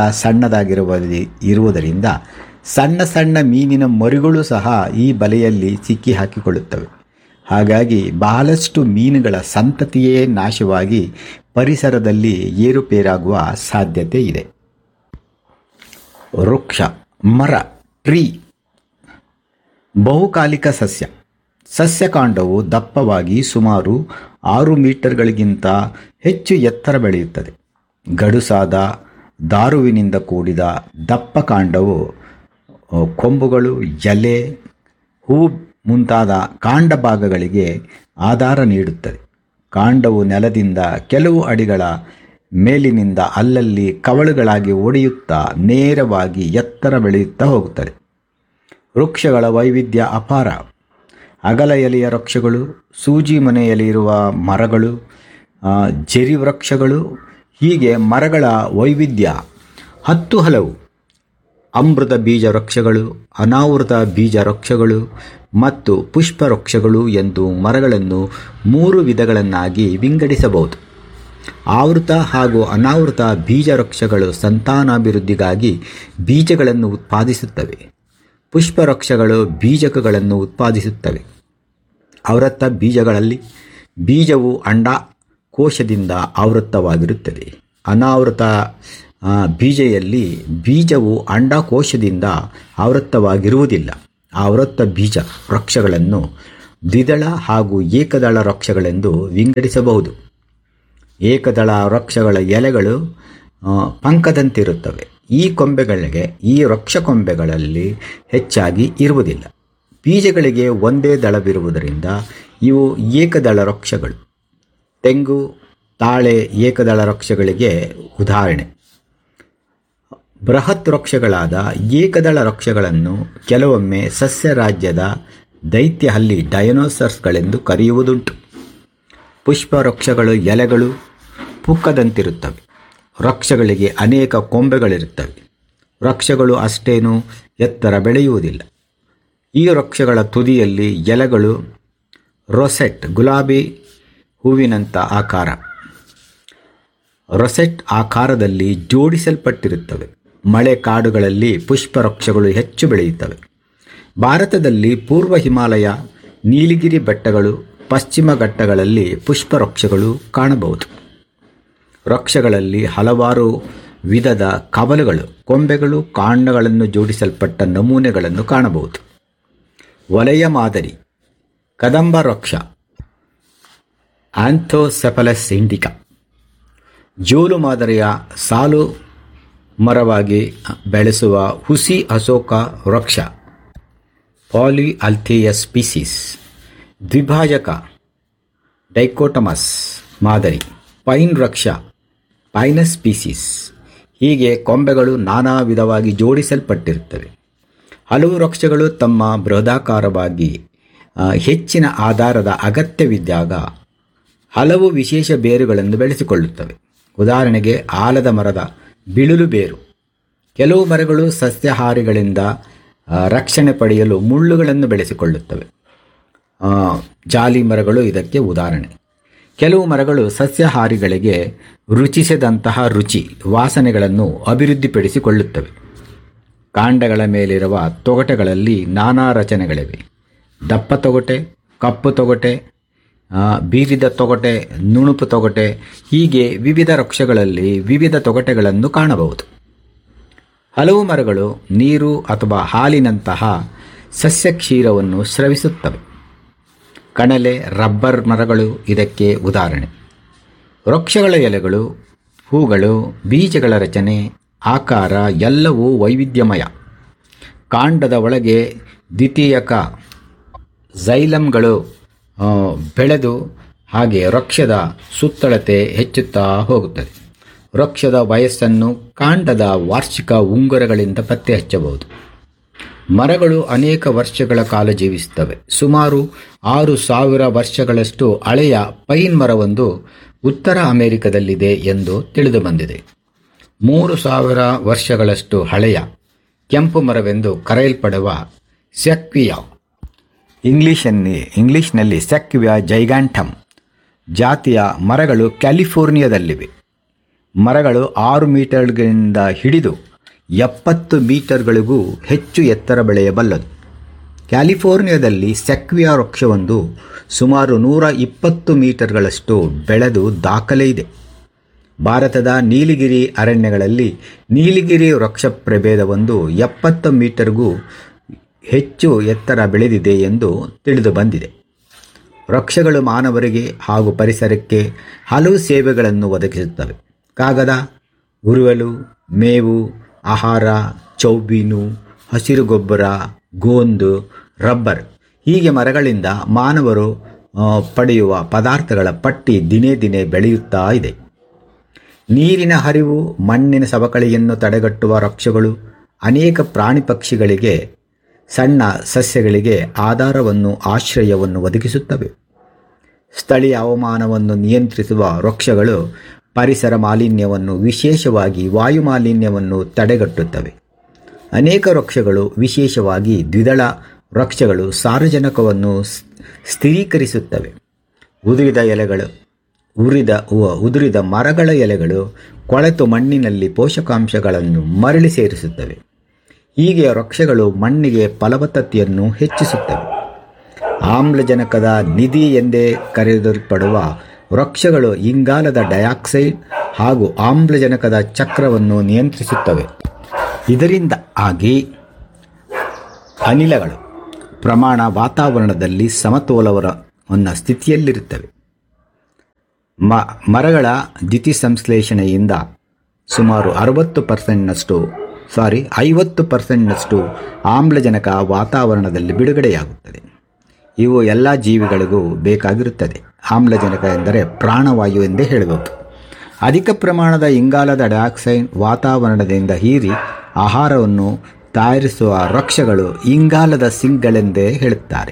ಇರುವುದರಿಂದ ಸಣ್ಣ ಮೀನಿನ ಮರಿಗಳು ಸಹ ಈ ಬಲೆಯಲ್ಲಿ ಸಿಕ್ಕಿ ಹಾಕಿಕೊಳ್ಳುತ್ತವೆ. ಹಾಗಾಗಿ ಬಹಳಷ್ಟು ಮೀನುಗಳ ಸಂತತಿಯೇ ನಾಶವಾಗಿ ಪರಿಸರದಲ್ಲಿ ಏರುಪೇರಾಗುವ ಸಾಧ್ಯತೆ ಇದೆ. ವೃಕ್ಷ, ಮರ, ಟ್ರೀ ಬಹುಕಾಲಿಕ ಸಸ್ಯಕಾಂಡವು ದಪ್ಪವಾಗಿ ಸುಮಾರು 6 ಮೀಟರ್ಗಳಿಗಿಂತ ಹೆಚ್ಚು ಎತ್ತರ ಬೆಳೆಯುತ್ತದೆ. ಗಡುಸಾದ ದಾರುವಿನಿಂದ ಕೂಡಿದ ದಪ್ಪ ಕಾಂಡವು ಕೊಂಬುಗಳು, ಎಲೆ, ಹೂ ಮುಂತಾದ ಕಾಂಡ ಭಾಗಗಳಿಗೆ ಆಧಾರ ನೀಡುತ್ತದೆ. ಕಾಂಡವು ನೆಲದಿಂದ ಕೆಲವು ಅಡಿಗಳ ಮೇಲಿನಿಂದ ಅಲ್ಲಲ್ಲಿ ಕವಳುಗಳಾಗಿ ಒಡೆಯುತ್ತಾ ನೇರವಾಗಿ ಎತ್ತರ ಬೆಳೆಯುತ್ತಾ ಹೋಗುತ್ತದೆ. ವೃಕ್ಷಗಳ ವೈವಿಧ್ಯ ಅಪಾರ. ಅಗಲ ಎಲೆಯ ವೃಕ್ಷಗಳು, ಸೂಜಿ ಮನೆಯಲ್ಲಿರುವ ಮರಗಳು, ಜೆರಿ ವೃಕ್ಷಗಳು, ಹೀಗೆ ಮರಗಳ ವೈವಿಧ್ಯ ಹಲವು. ಅಮೃತ ಬೀಜ ವೃಕ್ಷಗಳು, ಅನಾವೃತ ಬೀಜ ವೃಕ್ಷಗಳು ಮತ್ತು ಪುಷ್ಪ ವೃಕ್ಷಗಳು ಎಂದು ಮರಗಳನ್ನು 3 ವಿಧಗಳನ್ನಾಗಿ ವಿಂಗಡಿಸಬಹುದು. ಆವೃತ ಹಾಗೂ ಅನಾವೃತ ಬೀಜ ವೃಕ್ಷಗಳು ಸಂತಾನಾಭಿವೃದ್ಧಿಗಾಗಿ ಬೀಜಗಳನ್ನು ಉತ್ಪಾದಿಸುತ್ತವೆ. ಪುಷ್ಪ ವೃಕ್ಷಗಳು ಬೀಜಕಗಳನ್ನು ಉತ್ಪಾದಿಸುತ್ತವೆ. ಆವೃತ ಬೀಜಗಳಲ್ಲಿ ಬೀಜವು ಅಂಡಕೋಶದಿಂದ ಆವೃತವಾಗಿರುತ್ತದೆ. ಅನಾವೃತ ಬೀಜೆಯಲ್ಲಿ ಬೀಜವು ಅಂಡಕೋಶದಿಂದ ಆವೃತವಾಗಿರುವುದಿಲ್ಲ. ಆವೃತ್ತ ಬೀಜ ವೃಕ್ಷಗಳನ್ನು ದ್ವಿದಳ ಹಾಗೂ ಏಕದಳ ವೃಕ್ಷಗಳೆಂದು ವಿಂಗಡಿಸಬಹುದು. ಏಕದಳ ವೃಕ್ಷಗಳ ಎಲೆಗಳು ಪಂಕದಂತಿರುತ್ತವೆ. ಈ ವೃಕ್ಷ ಕೊಂಬೆಗಳಲ್ಲಿ ಹೆಚ್ಚಾಗಿ ಇರುವುದಿಲ್ಲ. ಬೀಜಗಳಿಗೆ ಒಂದೇ ದಳವಿರುವುದರಿಂದ ಇವು ಏಕದಳ ವೃಕ್ಷಗಳು. ತೆಂಗು, ತಾಳೆ ಏಕದಳ ವೃಕ್ಷಗಳಿಗೆ ಉದಾಹರಣೆ. ಬೃಹತ್ ವೃಕ್ಷಗಳಾದ ಏಕದಳ ವೃಕ್ಷಗಳನ್ನು ಕೆಲವೊಮ್ಮೆ ಸಸ್ಯ ರಾಜ್ಯದ ದೈತ್ಯ ಹಲ್ಲಿ ಡೈನೋಸಾರ್ಸ್ಗಳೆಂದು ಕರೆಯುವುದುಂಟು. ಪುಷ್ಪ ವೃಕ್ಷಗಳು ಎಲೆಗಳು ಪುಕ್ಕದಂತಿರುತ್ತವೆ. ವೃಕ್ಷಗಳಿಗೆ ಅನೇಕ ಕೊಂಬೆಗಳಿರುತ್ತವೆ. ವೃಕ್ಷಗಳು ಅಷ್ಟೇನೂ ಎತ್ತರ ಬೆಳೆಯುವುದಿಲ್ಲ. ಈ ವೃಕ್ಷಗಳ ತುದಿಯಲ್ಲಿ ಎಲೆಗಳು ರೊಸೆಟ್, ಗುಲಾಬಿ ಹೂವಿನಂಥ ಆಕಾರ, ರೊಸೆಟ್ ಆಕಾರದಲ್ಲಿ ಜೋಡಿಸಲ್ಪಟ್ಟಿರುತ್ತವೆ. ಮಳೆ ಕಾಡುಗಳಲ್ಲಿ ಪುಷ್ಪ ವೃಕ್ಷಗಳು ಹೆಚ್ಚು ಬೆಳೆಯುತ್ತವೆ. ಭಾರತದಲ್ಲಿ ಪೂರ್ವ ಹಿಮಾಲಯ, ನೀಲಗಿರಿ ಬೆಟ್ಟಗಳು, ಪಶ್ಚಿಮ ಘಟ್ಟಗಳಲ್ಲಿ ಪುಷ್ಪ ವೃಕ್ಷಗಳು ಕಾಣಬಹುದು. ವೃಕ್ಷಗಳಲ್ಲಿ ಹಲವಾರು ವಿಧದ ಕವಲುಗಳು, ಕೊಂಬೆಗಳು, ಕಾಂಡಗಳನ್ನು ಜೋಡಿಸಲ್ಪಟ್ಟ ನಮೂನೆಗಳನ್ನು ಕಾಣಬಹುದು. ವಲಯ ಮಾದರಿ ಕದಂಬ ವೃಕ್ಷ ಆಂಥೋಸೆಫಲಸ್ ಇಂಡಿಕಾ. ಜೋಲು ಮಾದರಿಯ ಸಾಲು ಮರವಾಗಿ ಬೆಳೆಸುವ ಹುಸಿ ಅಶೋಕ ವೃಕ್ಷ ಪಾಲಿಅಲ್ಥೇಯಸ್ ಸ್ಪೀಸೀಸ್. ದ್ವಿಭಾಜಕ ಡೈಕೋಟಮಸ್ ಮಾದರಿ ಪೈನ್ ವೃಕ್ಷ ಪೈನಸ್ ಸ್ಪೀಸೀಸ್. ಹೀಗೆ ಕೊಂಬೆಗಳು ನಾನಾ ವಿಧವಾಗಿ ಜೋಡಿಸಲ್ಪಟ್ಟಿರುತ್ತವೆ. ಹಲವು ವೃಕ್ಷಗಳು ತಮ್ಮ ಬೃಹದಾಕಾರವಾಗಿ ಹೆಚ್ಚಿನ ಆಧಾರದ ಅಗತ್ಯವಿದ್ದಾಗ ಹಲವು ವಿಶೇಷ ಬೇರುಗಳನ್ನು ಬೆಳೆಸಿಕೊಳ್ಳುತ್ತವೆ. ಉದಾಹರಣೆಗೆ ಆಲದ ಮರದ ಬಿಳುಲು ಬೇರು. ಕೆಲವು ಮರಗಳು ಸಸ್ಯಾಹಾರಿಗಳಿಂದ ರಕ್ಷಣೆ ಪಡೆಯಲು ಮುಳ್ಳುಗಳನ್ನು ಬೆಳೆಸಿಕೊಳ್ಳುತ್ತವೆ. ಜಾಲಿ ಮರಗಳು ಇದಕ್ಕೆ ಉದಾಹರಣೆ. ಕೆಲವು ಮರಗಳು ಸಸ್ಯಾಹಾರಿಗಳಿಗೆ ರುಚಿಸದಂತಹ ವಾಸನೆಗಳನ್ನು ಅಭಿವೃದ್ಧಿಪಡಿಸಿಕೊಳ್ಳುತ್ತವೆ. ಕಾಂಡಗಳ ಮೇಲಿರುವ ತೊಗಟೆಗಳಲ್ಲಿ ನಾನಾ ರಚನೆಗಳಿವೆ. ದಪ್ಪ ತೊಗಟೆ, ಕಪ್ಪು ತೊಗಟೆ, ಬೀರಿದ ತೊಗಟೆ, ನುಣುಪು ತೊಗಟೆ, ಹೀಗೆ ವಿವಿಧ ವೃಕ್ಷಗಳಲ್ಲಿ ವಿವಿಧ ತೊಗಟೆಗಳನ್ನು ಕಾಣಬಹುದು. ಹಲವು ಮರಗಳು ನೀರು ಅಥವಾ ಹಾಲಿನಂತಹ ಸಸ್ಯ ಕ್ಷೀರವನ್ನು ಸ್ರವಿಸುತ್ತವೆ. ಕಣಲೆ, ರಬ್ಬರ್ ಮರಗಳು ಇದಕ್ಕೆ ಉದಾಹರಣೆ. ವೃಕ್ಷಗಳ ಎಲೆಗಳು, ಹೂಗಳು, ಬೀಜಗಳ ರಚನೆ, ಆಕಾರ ಎಲ್ಲವೂ ವೈವಿಧ್ಯಮಯ. ಕಾಂಡದ ಒಳಗೆ ದ್ವಿತೀಯಕ ಝೈಲಮ್ಗಳು ಬೆಳೆದು ಹಾಗೆ ವೃಕ್ಷದ ಸುತ್ತಳತೆ ಹೆಚ್ಚುತ್ತಾ ಹೋಗುತ್ತದೆ. ವೃಕ್ಷದ ವಯಸ್ಸನ್ನು ಕಾಂಡದ ವಾರ್ಷಿಕ ಉಂಗುರಗಳಿಂದ ಪತ್ತೆ ಹಚ್ಚಬಹುದು. ಮರಗಳು ಅನೇಕ ವರ್ಷಗಳ ಕಾಲ ಜೀವಿಸುತ್ತವೆ. ಸುಮಾರು 6,000 ವರ್ಷಗಳಷ್ಟು ಹಳೆಯ ಪೈನ್ ಮರವೊಂದು ಉತ್ತರ ಅಮೆರಿಕದಲ್ಲಿದೆ ಎಂದು ತಿಳಿದುಬಂದಿದೆ. 3,000 ವರ್ಷಗಳಷ್ಟು ಹಳೆಯ ಕೆಂಪು ಮರವೆಂದು ಕರೆಯಲ್ಪಡುವ ಸೆಕ್ವಿಯಾ, ಇಂಗ್ಲಿಷ್ನಲ್ಲಿ ಸೆಕ್ವಿಯಾ ಜೈಗಾಂಟಮ್ ಜಾತಿಯ ಮರಗಳು ಕ್ಯಾಲಿಫೋರ್ನಿಯಾದಲ್ಲಿವೆ. ಮರಗಳು 6 ಮೀಟರ್ಗಳಿಂದ ಹಿಡಿದು 70 ಮೀಟರ್ಗಳಿಗೂ ಹೆಚ್ಚು ಎತ್ತರ ಬೆಳೆಯಬಲ್ಲದು. ಕ್ಯಾಲಿಫೋರ್ನಿಯಾದಲ್ಲಿ ಸೆಕ್ವಿಯಾ ವೃಕ್ಷವೊಂದು ಸುಮಾರು 120 ಮೀಟರ್ಗಳಷ್ಟು ಬೆಳೆದು ದಾಖಲೆ ಇದೆ. ಭಾರತದ ನೀಲಗಿರಿ ಅರಣ್ಯಗಳಲ್ಲಿ ನೀಲಗಿರಿ ವೃಕ್ಷ ಪ್ರಭೇದವೊಂದು 70 ಮೀಟರ್ಗೂ ಹೆಚ್ಚು ಎತ್ತರ ಬೆಳೆದಿದೆ ಎಂದು ತಿಳಿದು ಬಂದಿದೆ. ವೃಕ್ಷಗಳು ಮಾನವರಿಗೆ ಹಾಗೂ ಪರಿಸರಕ್ಕೆ ಹಲವು ಸೇವೆಗಳನ್ನು ಒದಗಿಸುತ್ತವೆ. ಕಾಗದ, ಉರುವಲು, ಮೇವು, ಆಹಾರ, ಚೌಬೀನು, ಹಸಿರು ಗೊಬ್ಬರ, ಗೋಂದು, ರಬ್ಬರ್ ಹೀಗೆ ಮರಗಳಿಂದ ಮಾನವರು ಪಡೆಯುವ ಪದಾರ್ಥಗಳ ಪಟ್ಟಿ ದಿನೇ ದಿನೇ ಬೆಳೆಯುತ್ತಾ ಇದೆ. ನೀರಿನ ಹರಿವು, ಮಣ್ಣಿನ ಸವಕಳಿಯನ್ನು ತಡೆಗಟ್ಟುವ ವೃಕ್ಷಗಳು ಅನೇಕ ಪ್ರಾಣಿ ಪಕ್ಷಿಗಳಿಗೆ, ಸಣ್ಣ ಸಸ್ಯಗಳಿಗೆ ಆಧಾರವನ್ನು, ಆಶ್ರಯವನ್ನು ಒದಗಿಸುತ್ತವೆ. ಸ್ಥಳೀಯ ಹವಾಮಾನವನ್ನು ನಿಯಂತ್ರಿಸುವ ವೃಕ್ಷಗಳು ಪರಿಸರ ಮಾಲಿನ್ಯವನ್ನು, ವಿಶೇಷವಾಗಿ ವಾಯು ಮಾಲಿನ್ಯವನ್ನು ತಡೆಗಟ್ಟುತ್ತವೆ. ಅನೇಕ ವೃಕ್ಷಗಳು, ವಿಶೇಷವಾಗಿ ದ್ವಿದಳ ವೃಕ್ಷಗಳು ಸಾರಜನಕವನ್ನು ಸ್ಥಿರೀಕರಿಸುತ್ತವೆ. ಉದುರಿದ ಮರಗಳ ಎಲೆಗಳು ಕೊಳೆತು ಮಣ್ಣಿನಲ್ಲಿ ಪೋಷಕಾಂಶಗಳನ್ನು ಮರಳಿ ಸೇರಿಸುತ್ತವೆ. ಹೀಗೆ ವೃಕ್ಷಗಳು ಮಣ್ಣಿಗೆ ಫಲವತ್ತತೆಯನ್ನು ಹೆಚ್ಚಿಸುತ್ತವೆ. ಆಮ್ಲಜನಕದ ನಿಧಿ ಎಂದೇ ಕರೆಯಲ್ಪಡುವ ವೃಕ್ಷಗಳು ಇಂಗಾಲದ ಡೈಆಕ್ಸೈಡ್ ಹಾಗೂ ಆಮ್ಲಜನಕದ ಚಕ್ರವನ್ನು ನಿಯಂತ್ರಿಸುತ್ತವೆ. ಇದರಿಂದಾಗಿ ಅನಿಲಗಳು ಪ್ರಮಾಣ ವಾತಾವರಣದಲ್ಲಿ ಸಮತೋಲನವನ್ನು ಸ್ಥಿತಿಯಲ್ಲಿರುತ್ತವೆ. ಮರಗಳ ದ್ಯುತಿಸಂಶ್ಲೇಷಣೆಯಿಂದ ಸುಮಾರು 50% ಆಮ್ಲಜನಕ ವಾತಾವರಣದಲ್ಲಿ ಬಿಡುಗಡೆಯಾಗುತ್ತದೆ. ಇವು ಎಲ್ಲ ಜೀವಿಗಳಿಗೂ ಬೇಕಾಗಿರುತ್ತದೆ. ಆಮ್ಲಜನಕ ಎಂದರೆ ಪ್ರಾಣವಾಯು ಎಂದೇ ಹೇಳಬಹುದು. ಅಧಿಕ ಪ್ರಮಾಣದ ಇಂಗಾಲದ ಡೈಆಕ್ಸೈಡ್ ವಾತಾವರಣದಿಂದ ಹೀರಿ ಆಹಾರವನ್ನು ತಯಾರಿಸುವ ವೃಕ್ಷಗಳು ಇಂಗಾಲದ ಸಿಂಕ್ಗಳೆಂದೇ ಹೇಳುತ್ತಾರೆ.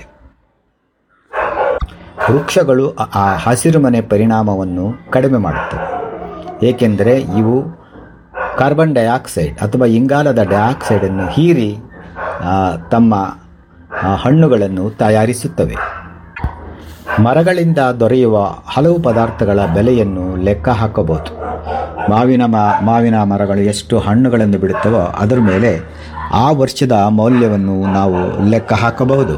ವೃಕ್ಷಗಳು ಆ ಹಸಿರುಮನೆ ಪರಿಣಾಮವನ್ನು ಕಡಿಮೆ ಮಾಡುತ್ತವೆ, ಏಕೆಂದರೆ ಇವು ಕಾರ್ಬನ್ ಡೈಆಕ್ಸೈಡ್ ಅಥವಾ ಇಂಗಾಲದ ಡೈಆಕ್ಸೈಡನ್ನು ಹೀರಿ ತಮ್ಮ ಹಣ್ಣುಗಳನ್ನು ತಯಾರಿಸುತ್ತವೆ. ಮರಗಳಿಂದ ದೊರೆಯುವ ಹಲವು ಪದಾರ್ಥಗಳ ಬೆಲೆಯನ್ನು ಲೆಕ್ಕ ಹಾಕಬಹುದು. ಮಾವಿನ ಮರಗಳು ಎಷ್ಟು ಹಣ್ಣುಗಳನ್ನು ಬಿಡುತ್ತವೋ ಅದರ ಮೇಲೆ ಆ ವರ್ಷದ ಮೌಲ್ಯವನ್ನು ನಾವು ಲೆಕ್ಕ ಹಾಕಬಹುದು.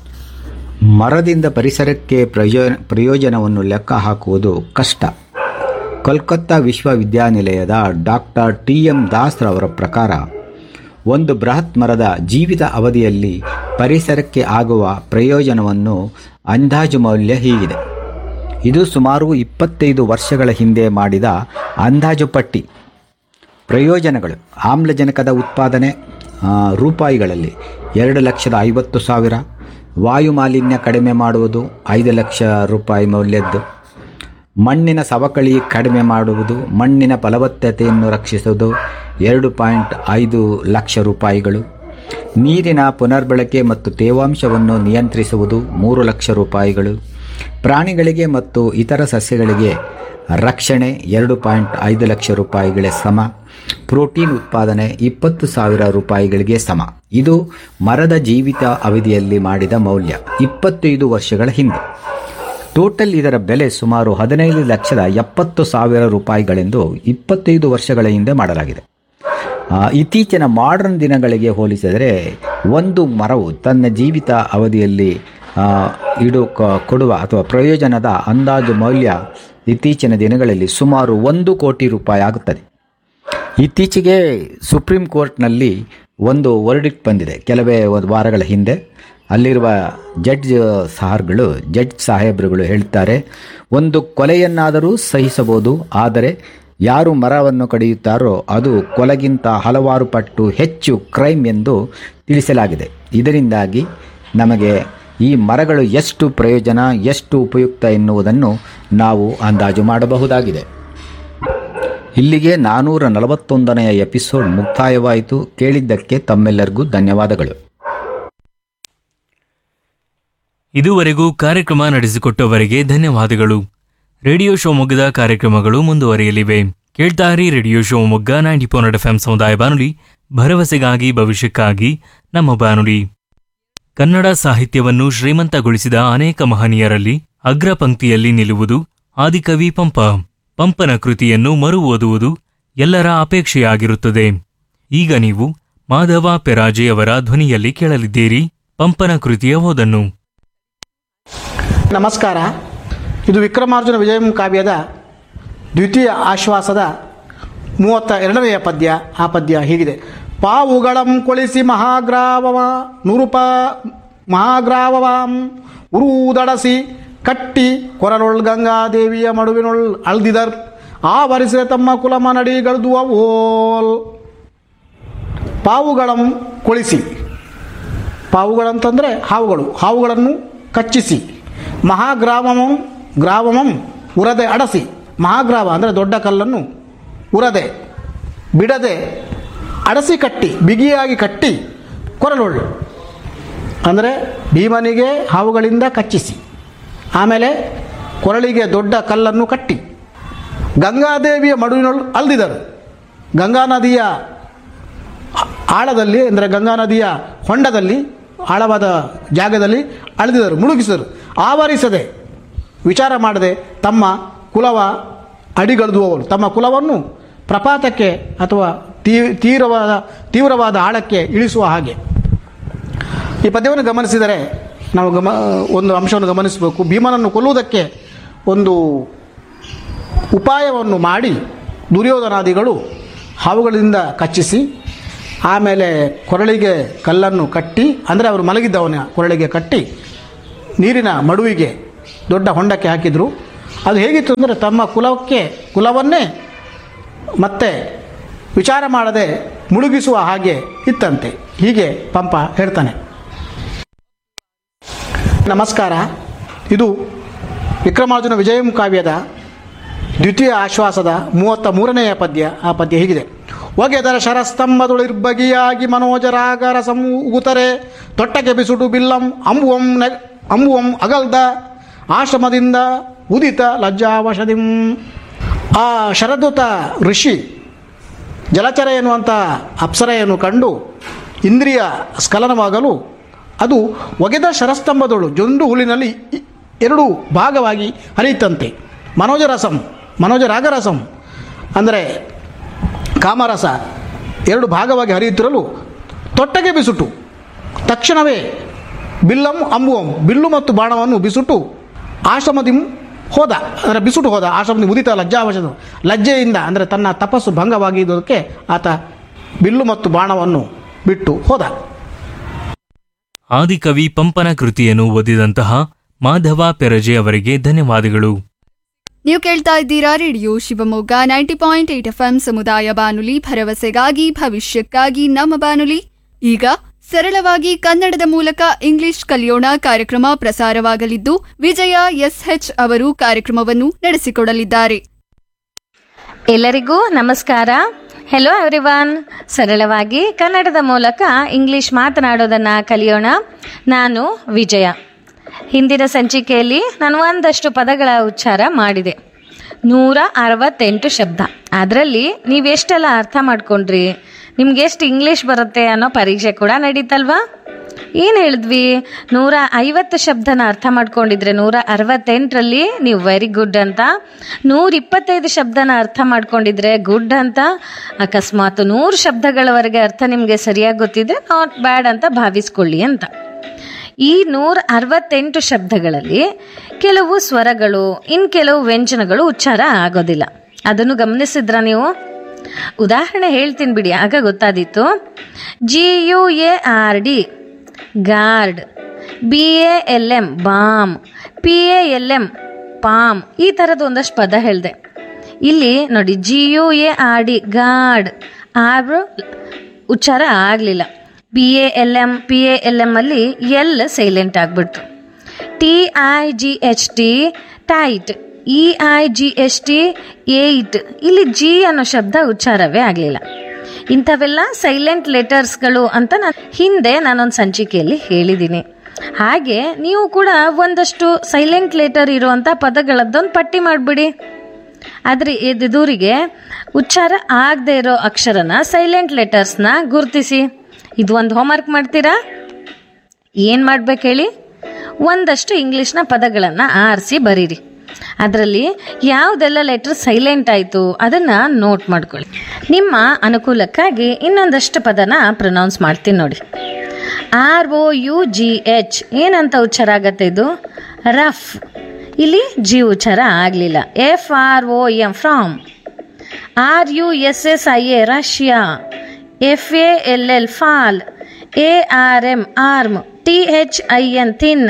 ಮರದಿಂದ ಪರಿಸರಕ್ಕೆ ಪ್ರಯೋಜನವನ್ನು ಲೆಕ್ಕ ಹಾಕುವುದು ಕಷ್ಟ. ಕೋಲ್ಕತ್ತಾ ವಿಶ್ವವಿದ್ಯಾನಿಲಯದ ಡಾಕ್ಟರ್ TM ದಾಸ್ ರವರ ಪ್ರಕಾರ ಒಂದು ಬೃಹತ್ ಮರದ ಜೀವಿತ ಅವಧಿಯಲ್ಲಿ ಪರಿಸರಕ್ಕೆ ಆಗುವ ಪ್ರಯೋಜನವನ್ನು ಅಂದಾಜು ಮೌಲ್ಯ ಹೀಗಿದೆ. ಇದು ಸುಮಾರು 25 ವರ್ಷಗಳ ಹಿಂದೆ ಮಾಡಿದ ಅಂದಾಜು ಪಟ್ಟಿ. ಪ್ರಯೋಜನಗಳು: ಆಮ್ಲಜನಕದ ಉತ್ಪಾದನೆ ರೂಪಾಯಿಗಳಲ್ಲಿ 2,50,000. ವಾಯು ಮಾಲಿನ್ಯ ಕಡಿಮೆ ಮಾಡುವುದು 5 ಲಕ್ಷ ರೂಪಾಯಿ ಮೌಲ್ಯದ್ದು. ಮಣ್ಣಿನ ಸವಕಳಿ ಕಡಿಮೆ ಮಾಡುವುದು, ಮಣ್ಣಿನ ಫಲವತ್ತತೆಯನ್ನು ರಕ್ಷಿಸುವುದು 2.5 ಲಕ್ಷ ರೂಪಾಯಿಗಳು. ನೀರಿನ ಪುನರ್ಬಳಕೆ ಮತ್ತು ತೇವಾಂಶವನ್ನು ನಿಯಂತ್ರಿಸುವುದು 3 ಲಕ್ಷ ರೂಪಾಯಿಗಳು. ಪ್ರಾಣಿಗಳಿಗೆ ಮತ್ತು ಇತರ ಸಸ್ಯಗಳಿಗೆ ರಕ್ಷಣೆ 2.5 ಲಕ್ಷ ರೂಪಾಯಿಗಳೇ ಸಮ. ಪ್ರೋಟೀನ್ ಉತ್ಪಾದನೆ 20,000 ರೂಪಾಯಿಗಳಿಗೆ ಸಮ. ಇದು ಮರದ ಜೀವಿತ ಅವಧಿಯಲ್ಲಿ ಮಾಡಿದ ಮೌಲ್ಯ 25 ವರ್ಷಗಳ ಹಿಂದೆ. ಟೋಟಲ್ ಇದರ ಬೆಲೆ ಸುಮಾರು 15,70,000 ರೂಪಾಯಿಗಳೆಂದು 25 ವರ್ಷಗಳ ಹಿಂದೆ ಮಾಡಲಾಗಿದೆ. ಇತ್ತೀಚಿನ ಮಾಡರ್ನ್ ದಿನಗಳಿಗೆ ಹೋಲಿಸಿದರೆ ಒಂದು ಮರವು ತನ್ನ ಜೀವಿತ ಅವಧಿಯಲ್ಲಿ ಕೊಡುವ ಅಥವಾ ಪ್ರಯೋಜನದ ಅಂದಾಜು ಮೌಲ್ಯ ಇತ್ತೀಚಿನ ದಿನಗಳಲ್ಲಿ ಸುಮಾರು 1 ಕೋಟಿ ರೂಪಾಯಿ ಆಗುತ್ತದೆ. ಇತ್ತೀಚೆಗೆ ಸುಪ್ರೀಂ ಕೋರ್ಟ್ನಲ್ಲಿ ಒಂದು ವರ್ಡಿಕ್ಟ್ ಬಂದಿದೆ. ಕೆಲವೇ ವಾರಗಳ ಹಿಂದೆ ಅಲ್ಲಿರುವ ಜಡ್ಜ್ ಸಾಹೇಬ್ರುಗಳು ಹೇಳ್ತಾರೆ, ಒಂದು ಕೊಲೆಯನ್ನಾದರೂ ಸಹಿಸಬಹುದು, ಆದರೆ ಯಾರು ಮರವನ್ನು ಕಡಿಯುತ್ತಾರೋ ಅದು ಕೊಲೆಗಿಂತ ಹಲವಾರು ಪಟ್ಟು ಹೆಚ್ಚು ಕ್ರೈಮ್ ಎಂದು ತಿಳಿಸಲಾಗಿದೆ. ಇದರಿಂದಾಗಿ ನಮಗೆ ಈ ಮರಗಳು ಎಷ್ಟು ಪ್ರಯೋಜನ, ಎಷ್ಟು ಉಪಯುಕ್ತ ಎನ್ನುವುದನ್ನು ನಾವು ಅಂದಾಜು ಮಾಡಬಹುದಾಗಿದೆ. ಇಲ್ಲಿಗೆ 441ನೇ ಎಪಿಸೋಡ್ ಮುಕ್ತಾಯವಾಯಿತು. ಕೇಳಿದ್ದಕ್ಕೆ ತಮ್ಮೆಲ್ಲರಿಗೂ ಧನ್ಯವಾದಗಳು. ಇದುವರೆಗೂ ಕಾರ್ಯಕ್ರಮ ನಡೆಸಿಕೊಟ್ಟವರಿಗೆ ಧನ್ಯವಾದಗಳು. ರೇಡಿಯೋ ಶಿವಮೊಗ್ಗದ ಕಾರ್ಯಕ್ರಮಗಳು ಮುಂದುವರಿಯಲಿವೆ. ಕೇಳ್ತಾರಿ ರೇಡಿಯೋ ಶಿವಮೊಗ್ಗ 90.4 FM ಸಮುದಾಯ ಬಾನುಲಿ, ಭರವಸೆಗಾಗಿ ಭವಿಷ್ಯಕ್ಕಾಗಿ ನಮ್ಮ ಬಾನುಲಿ. ಕನ್ನಡ ಸಾಹಿತ್ಯವನ್ನು ಶ್ರೀಮಂತಗೊಳಿಸಿದ ಅನೇಕ ಮಹನೀಯರಲ್ಲಿ ಅಗ್ರ ಪಂಕ್ತಿಯಲ್ಲಿ ನಿಲ್ಲುವುದು ಆದಿಕವಿ ಪಂಪ. ಪಂಪನ ಕೃತಿಯನ್ನು ಮರು ಓದುವುದು ಎಲ್ಲರ ಅಪೇಕ್ಷೆಯಾಗಿರುತ್ತದೆ. ಈಗ ನೀವು ಮಾಧವ ಪೆರಾಜೆ ಅವರ ಧ್ವನಿಯಲ್ಲಿ ಕೇಳಲಿದ್ದೀರಿ ಪಂಪನ ಕೃತಿಯ ಓದನ್ನು. ನಮಸ್ಕಾರ. ಇದು ವಿಕ್ರಮಾರ್ಜುನ ವಿಜಯಂ ಕಾವ್ಯದ ದ್ವಿತೀಯ ಆಶ್ವಾಸದ 32ನೆಯ ಪದ್ಯ. ಆ ಪದ್ಯ ಹೀಗಿದೆ: ಪಾವುಗಳಂ ಕೊಳಿಸಿ ಮಹಾಗ್ರಾವವಾಂ ಉರುದಡಸಿ ಕಟ್ಟಿ ಕೊರಲೊಳ್ ಗಂಗಾದೇವಿಯ ಮಡುವಿನೊಳ್ ಅಳ್ದಿದರ್ ಆವರಿಸಿದ ತಮ್ಮ ಕುಲಮ ನಡಿಗಳ್ದುವ ಓಲ್. ಪಾವುಗಳಂ ಕೊಳಿಸಿ, ಪಾವುಗಳಂತಂದರೆ ಹಾವುಗಳನ್ನು ಕಚ್ಚಿಸಿ, ಗ್ರಾವಮಂ ಉರದೆ ಅಡಸಿ. ಮಹಾಗ್ರಾವ ಅಂದರೆ ದೊಡ್ಡ ಕಲ್ಲನ್ನು ಉರದೆ ಬಿಡದೆ ಅಡಸಿ ಕಟ್ಟಿ, ಬಿಗಿಯಾಗಿ ಕಟ್ಟಿ, ಕೊರಲೊಳ್ಳು ಅಂದರೆ ಭೀಮನಿಗೆ ಹಾವುಗಳಿಂದ ಕಚ್ಚಿಸಿ, ಆಮೇಲೆ ಕೊರಳಿಗೆ ದೊಡ್ಡ ಕಲ್ಲನ್ನು ಕಟ್ಟಿ, ಗಂಗಾದೇವಿಯ ಮಡುವಿನೊಳು ಅಲ್ದಿದರು. ಗಂಗಾ ನದಿಯ ಆಳದಲ್ಲಿ ಅಂದರೆ ಗಂಗಾ ನದಿಯ ಹೊಂಡದಲ್ಲಿ ಆಳವಾದ ಜಾಗದಲ್ಲಿ ಅಳೆದಿದರು, ಮುಳುಗಿಸಿದರು. ಆವರಿಸದೆ, ವಿಚಾರ ಮಾಡದೆ ತಮ್ಮ ಕುಲವ ಅಡಿಗಳೆದುವವರು, ತಮ್ಮ ಕುಲವನ್ನು ಪ್ರಪಾತಕ್ಕೆ ಅಥವಾ ತೀವ್ರವಾದ ಆಳಕ್ಕೆ ಇಳಿಸುವ ಹಾಗೆ. ಈ ಪದ್ಯವನ್ನು ಗಮನಿಸಿದರೆ ನಾವು ಒಂದು ಅಂಶವನ್ನು ಗಮನಿಸಬೇಕು. ಭೀಮನನ್ನು ಕೊಲ್ಲುವುದಕ್ಕೆ ಒಂದು ಉಪಾಯವನ್ನು ಮಾಡಿ ದುರ್ಯೋಧನಾದಿಗಳು ಹಾವುಗಳಿಂದ ಕಚ್ಚಿಸಿ ಆಮೇಲೆ ಕೊರಳಿಗೆ ಕಲ್ಲನ್ನು ಕಟ್ಟಿ, ಅಂದರೆ ಅವರು ಮಲಗಿದ್ದವನ ಕೊರಳಿಗೆ ಕಟ್ಟಿ ನೀರಿನ ಮಡುವಿಗೆ ದೊಡ್ಡ ಹೊಂಡಕ್ಕೆ ಹಾಕಿದರು. ಅದು ಹೇಗಿತ್ತು ಅಂದರೆ ತಮ್ಮ ಕುಲವನ್ನೇ ಮತ್ತೆ ವಿಚಾರ ಮಾಡದೆ ಮುಳುಗಿಸುವ ಹಾಗೆ ಇತ್ತಂತೆ. ಹೀಗೆ ಪಂಪ ಹೇಳ್ತಾನೆ. ನಮಸ್ಕಾರ. ಇದು ವಿಕ್ರಮಾರ್ಜುನ ವಿಜಯಂ ಕಾವ್ಯದ ದ್ವಿತೀಯ ಆಶ್ವಾಸದ 33ನೆಯ ಪದ್ಯ. ಆ ಪದ್ಯ ಹೀಗಿದೆ: ಒಗೆದರ ಶರಸ್ತಂಭದುಳಿರ್ಬಗಿಯಾಗಿ ಮನೋಜರಾಗ ರಸಂ ಉಗುತರೆ ತೊಟ್ಟಗೆ ಬಿಸುಟು ಬಿಲ್ಲಂ ಅಂಬುವಂ ಅಗಲ್ದ ಆಶ್ರಮದಿಂದ ಉದಿತ ಲಜ್ಜಾವಶದಿಂ. ಆ ಶರದೂತ ಋಷಿ ಜಲಚರ ಎನ್ನುವಂಥ ಅಪ್ಸರೆಯನ್ನು ಕಂಡು ಇಂದ್ರಿಯ ಸ್ಖಲನವಾಗಲು ಅದು ಒಗೆದ ಶರಸ್ತಂಭದಳು ಜೊಂಡು ಹುಲ್ಲಿನಲ್ಲಿ 2 ಭಾಗವಾಗಿ ಹರಿಯುತ್ತಂತೆ. ಮನೋಜರಾಗರಸಂ ಅಂದರೆ ಕಾಮರಸ 2 ಭಾಗವಾಗಿ ಹರಿಯುತ್ತಿರಲು ತೊಟ್ಟಗೆ ಬಿಸುಟು ತಕ್ಷಣವೇ ಬಿಲ್ಲಂ ಅಂಬುವಂ ಬಿಲ್ಲು ಮತ್ತು ಬಾಣವನ್ನು ಬಿಸುಟು ಆಶ್ರಮದಿ ಹೋದ, ಅಂದರೆ ಬಿಸುಟು ಹೋದ. ಆಶ್ರಮದಿ ಉದಿತ ಲಜ್ಜಾವಶದ, ಲಜ್ಜೆಯಿಂದ ಅಂದರೆ ತನ್ನ ತಪಸ್ಸು ಭಂಗವಾಗಿದ್ದಕ್ಕೆ ಆತ ಬಿಲ್ಲು ಮತ್ತು ಬಾಣವನ್ನು ಬಿಟ್ಟು ಹೋದ. ಆದಿಕವಿ ಪಂಪನ ಕೃತಿಯನ್ನು ಓದಿದಂತಹ ಮಾಧವ ಪೆರಜೆ ಅವರಿಗೆ ಧನ್ಯವಾದಗಳು. ನೀವು ಕೇಳ್ತಾ ಇದ್ದೀರಾ ರೇಡಿಯೋ ಶಿವಮೊಗ್ಗ 90.8 FM ಸಮುದಾಯ ಬಾನುಲಿ, ಭರವಸೆಗಾಗಿ ಭವಿಷ್ಯಕ್ಕಾಗಿ ನಮ್ಮ ಬಾನುಲಿ. ಈಗ ಸರಳವಾಗಿ ಕನ್ನಡದ ಮೂಲಕ ಇಂಗ್ಲಿಷ್ ಕಲಿಯೋಣ ಕಾರ್ಯಕ್ರಮ ಪ್ರಸಾರವಾಗಲಿದ್ದು, ವಿಜಯ SH ಅವರು ಕಾರ್ಯಕ್ರಮವನ್ನು ನಡೆಸಿಕೊಡಲಿದ್ದಾರೆ. ಎಲ್ಲರಿಗೂ ನಮಸ್ಕಾರ. Hello everyone. ಸರಳವಾಗಿ ಕನ್ನಡದ ಮೂಲಕ ಇಂಗ್ಲಿಷ್ ಮಾತನಾಡೋದನ್ನು ಕಲಿಯೋಣ. ನಾನು ವಿಜಯ. ಹಿಂದಿನ ಸಂಚಿಕೆಯಲ್ಲಿ ನಾನು ಒಂದಷ್ಟು ಪದಗಳ ಉಚ್ಚಾರ ಮಾಡಿದೆ. 168 ಶಬ್ದ. ಅದರಲ್ಲಿ ನೀವೆಷ್ಟೆಲ್ಲ ಅರ್ಥ ಮಾಡ್ಕೊಂಡ್ರಿ, ನಿಮ್ಗೆ ಎಷ್ಟು ಇಂಗ್ಲೀಷ್ ಬರುತ್ತೆ ಅನ್ನೋ ಪರೀಕ್ಷೆ ಕೂಡ ನಡೀತಲ್ವಾ? ಏನು ಹೇಳಿದ್ವಿ? 150 ಶಬ್ದನ ಅರ್ಥ ಮಾಡ್ಕೊಂಡಿದ್ರೆ 168ರಲ್ಲಿ ನೀವು ವೆರಿ ಗುಡ್ ಅಂತ, 125 ಶಬ್ದನ ಅರ್ಥ ಮಾಡ್ಕೊಂಡಿದ್ರೆ ಗುಡ್ ಅಂತ, ಅಕಸ್ಮಾತ್ 100 ಶಬ್ದಗಳವರೆಗೆ ಅರ್ಥ ನಿಮಗೆ ಸರಿಯಾಗಿ ಗೊತ್ತಿದ್ರೆ ನಾಟ್ ಬ್ಯಾಡ್ ಅಂತ ಭಾವಿಸ್ಕೊಳ್ಳಿ ಅಂತ. ಈ 168 ಶಬ್ದಗಳಲ್ಲಿ ಕೆಲವು ಸ್ವರಗಳು, ಕೆಲವು ವ್ಯಂಜನಗಳು ಉಚ್ಚಾರ ಆಗೋದಿಲ್ಲ. ಅದನ್ನು ಗಮನಿಸಿದ್ರ ನೀವು? ಉದಾಹರಣೆ ಹೇಳ್ತೀನಿ ಬಿಡಿ, ಆಗ ಗೊತ್ತಾದೀತು. GUARD guard, BALM balm, PALM palm, ಈ ಥರದ್ದು ಒಂದಷ್ಟು ಪದ ಹೇಳಿದೆ. ಇಲ್ಲಿ ನೋಡಿ, GUARD ಗಾರ್ಡ್ ಆರ್ ಉಚ್ಚಾರ ಆಗಲಿಲ್ಲ. PALM ಅಲ್ಲಿ ಎಲ್ ಸೈಲೆಂಟ್ ಆಗಿಬಿಡ್ತು. TIGHT ಟೈಟ್, EIGHT ಏಯ್ಟ್, ಇಲ್ಲಿ ಜಿ ಅನ್ನೋ ಶಬ್ದ ಉಚ್ಚಾರವೇ ಆಗಲಿಲ್ಲ. ಇಂಥವೆಲ್ಲ ಸೈಲೆಂಟ್ ಲೆಟರ್ಸ್ಗಳು ಅಂತ ನಾನೊಂದು ಸಂಚಿಕೆಯಲ್ಲಿ ಹೇಳಿದ್ದೀನಿ. ಹಾಗೆ ನೀವು ಕೂಡ ಒಂದಷ್ಟು ಸೈಲೆಂಟ್ ಲೆಟರ್ ಇರುವಂಥ ಪದಗಳದ್ದೊಂದು ಪಟ್ಟಿ ಮಾಡಿಬಿಡಿ. ಆದರೆ ಎದುರಿಗೆ ಉಚ್ಚಾರ ಆಗದೆ ಇರೋ ಅಕ್ಷರನ, ಸೈಲೆಂಟ್ ಲೆಟರ್ಸ್ನ ಗುರುತಿಸಿ. ಇದು ಒಂದು ಹೋಮ್ವರ್ಕ್ ಮಾಡ್ತೀರಾ? ಏನು ಮಾಡ್ಬೇಕು ಹೇಳಿ? ಒಂದಷ್ಟು ಇಂಗ್ಲೀಷ್ನ ಪದಗಳನ್ನು ಆರಿಸಿ ಬರೀರಿ. ಅದರಲ್ಲಿ ಯಾವುದೆಲ್ಲ ಲೆಟರ್ ಸೈಲೆಂಟ್ ಆಯಿತು ಅದನ್ನು ನೋಟ್ ಮಾಡ್ಕೊಳ್ಳಿ. ನಿಮ್ಮ ಅನುಕೂಲಕ್ಕಾಗಿ ಇನ್ನೊಂದಷ್ಟು ಪದನ ಪ್ರೊನೌನ್ಸ್ ಮಾಡ್ತೀನಿ ನೋಡಿ. ROUGH ಏನಂತ ಉಚ್ಚಾರ ಆಗತ್ತೆ? ಇದು ರಫ್. ಇಲ್ಲಿ ಜಿ ಉಚ್ಚಾರ ಆಗಲಿಲ್ಲ. FROM from, RUSSIA Russia, FALL fall, ARM arm, THIN thin,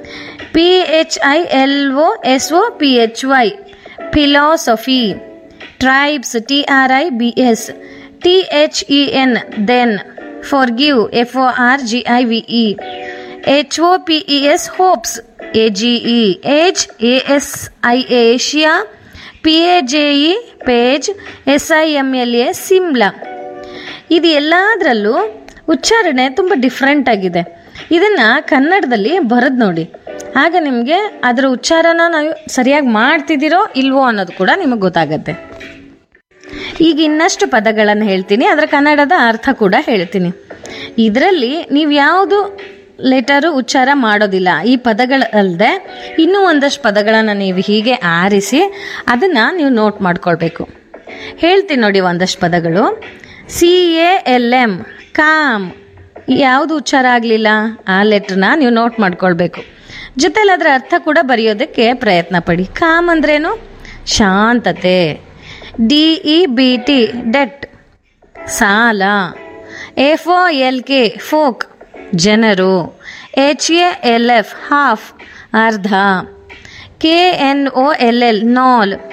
PHILOSOPHY philosophy, tribes, TRIBS, THEN then, forgive, FORGIVE, HOPES hopes, AGE age, ASIA Asia, PAJE page, SIMLA Simla. ಇದು ಎಲ್ಲದರಲ್ಲೂ ಉಚ್ಚಾರಣೆ ತುಂಬ ಡಿಫ್ರೆಂಟ್ ಆಗಿದೆ. ಇದನ್ನು ಕನ್ನಡದಲ್ಲಿ ಬರೆದು ನೋಡಿ, ಆಗ ನಿಮಗೆ ಅದರ ಉಚ್ಚಾರನ ನಾವು ಸರಿಯಾಗಿ ಮಾಡ್ತಿದ್ದೀರೋ ಇಲ್ವೋ ಅನ್ನೋದು ಕೂಡ ನಿಮಗೆ ಗೊತ್ತಾಗತ್ತೆ. ಈಗ ಇನ್ನಷ್ಟು ಪದಗಳನ್ನು ಹೇಳ್ತೀನಿ, ಅದರ ಕನ್ನಡದ ಅರ್ಥ ಕೂಡ ಹೇಳ್ತೀನಿ. ಇದರಲ್ಲಿ ನೀವು ಯಾವುದು ಲೆಟರು ಉಚ್ಚಾರ ಮಾಡೋದಿಲ್ಲ, ಈ ಪದಗಳಲ್ಲದೆ ಇನ್ನೂ ಒಂದಷ್ಟು ಪದಗಳನ್ನು ನೀವು ಹೀಗೆ ಆರಿಸಿ ಅದನ್ನು ನೀವು ನೋಟ್ ಮಾಡ್ಕೊಳ್ಬೇಕು. ಹೇಳ್ತೀನಿ ನೋಡಿ ಒಂದಷ್ಟು ಪದಗಳು. CALM ಕಾಮ್, ಯಾವುದು ಉಚ್ಚಾರ ಆಗಲಿಲ್ಲ ಆ ಲೆಟ್ರನ್ನ ನೀವು ನೋಟ್ ಮಾಡ್ಕೊಳ್ಬೇಕು. ಜೊತೆಲಿ ಅದರ ಅರ್ಥ ಕೂಡ ಬರೆಯೋದಕ್ಕೆ ಪ್ರಯತ್ನ ಪಡಿ. ಕಾಮ್ ಅಂದ್ರೇನು? ಶಾಂತತೆ. DEBT ಡೆಟ್, ಸಾಲ. FOLK ಫೋಕ್ ಜನರು, HALF ಹಾಫ್ ಅರ್ಧ, KNOLL ನಾಲ್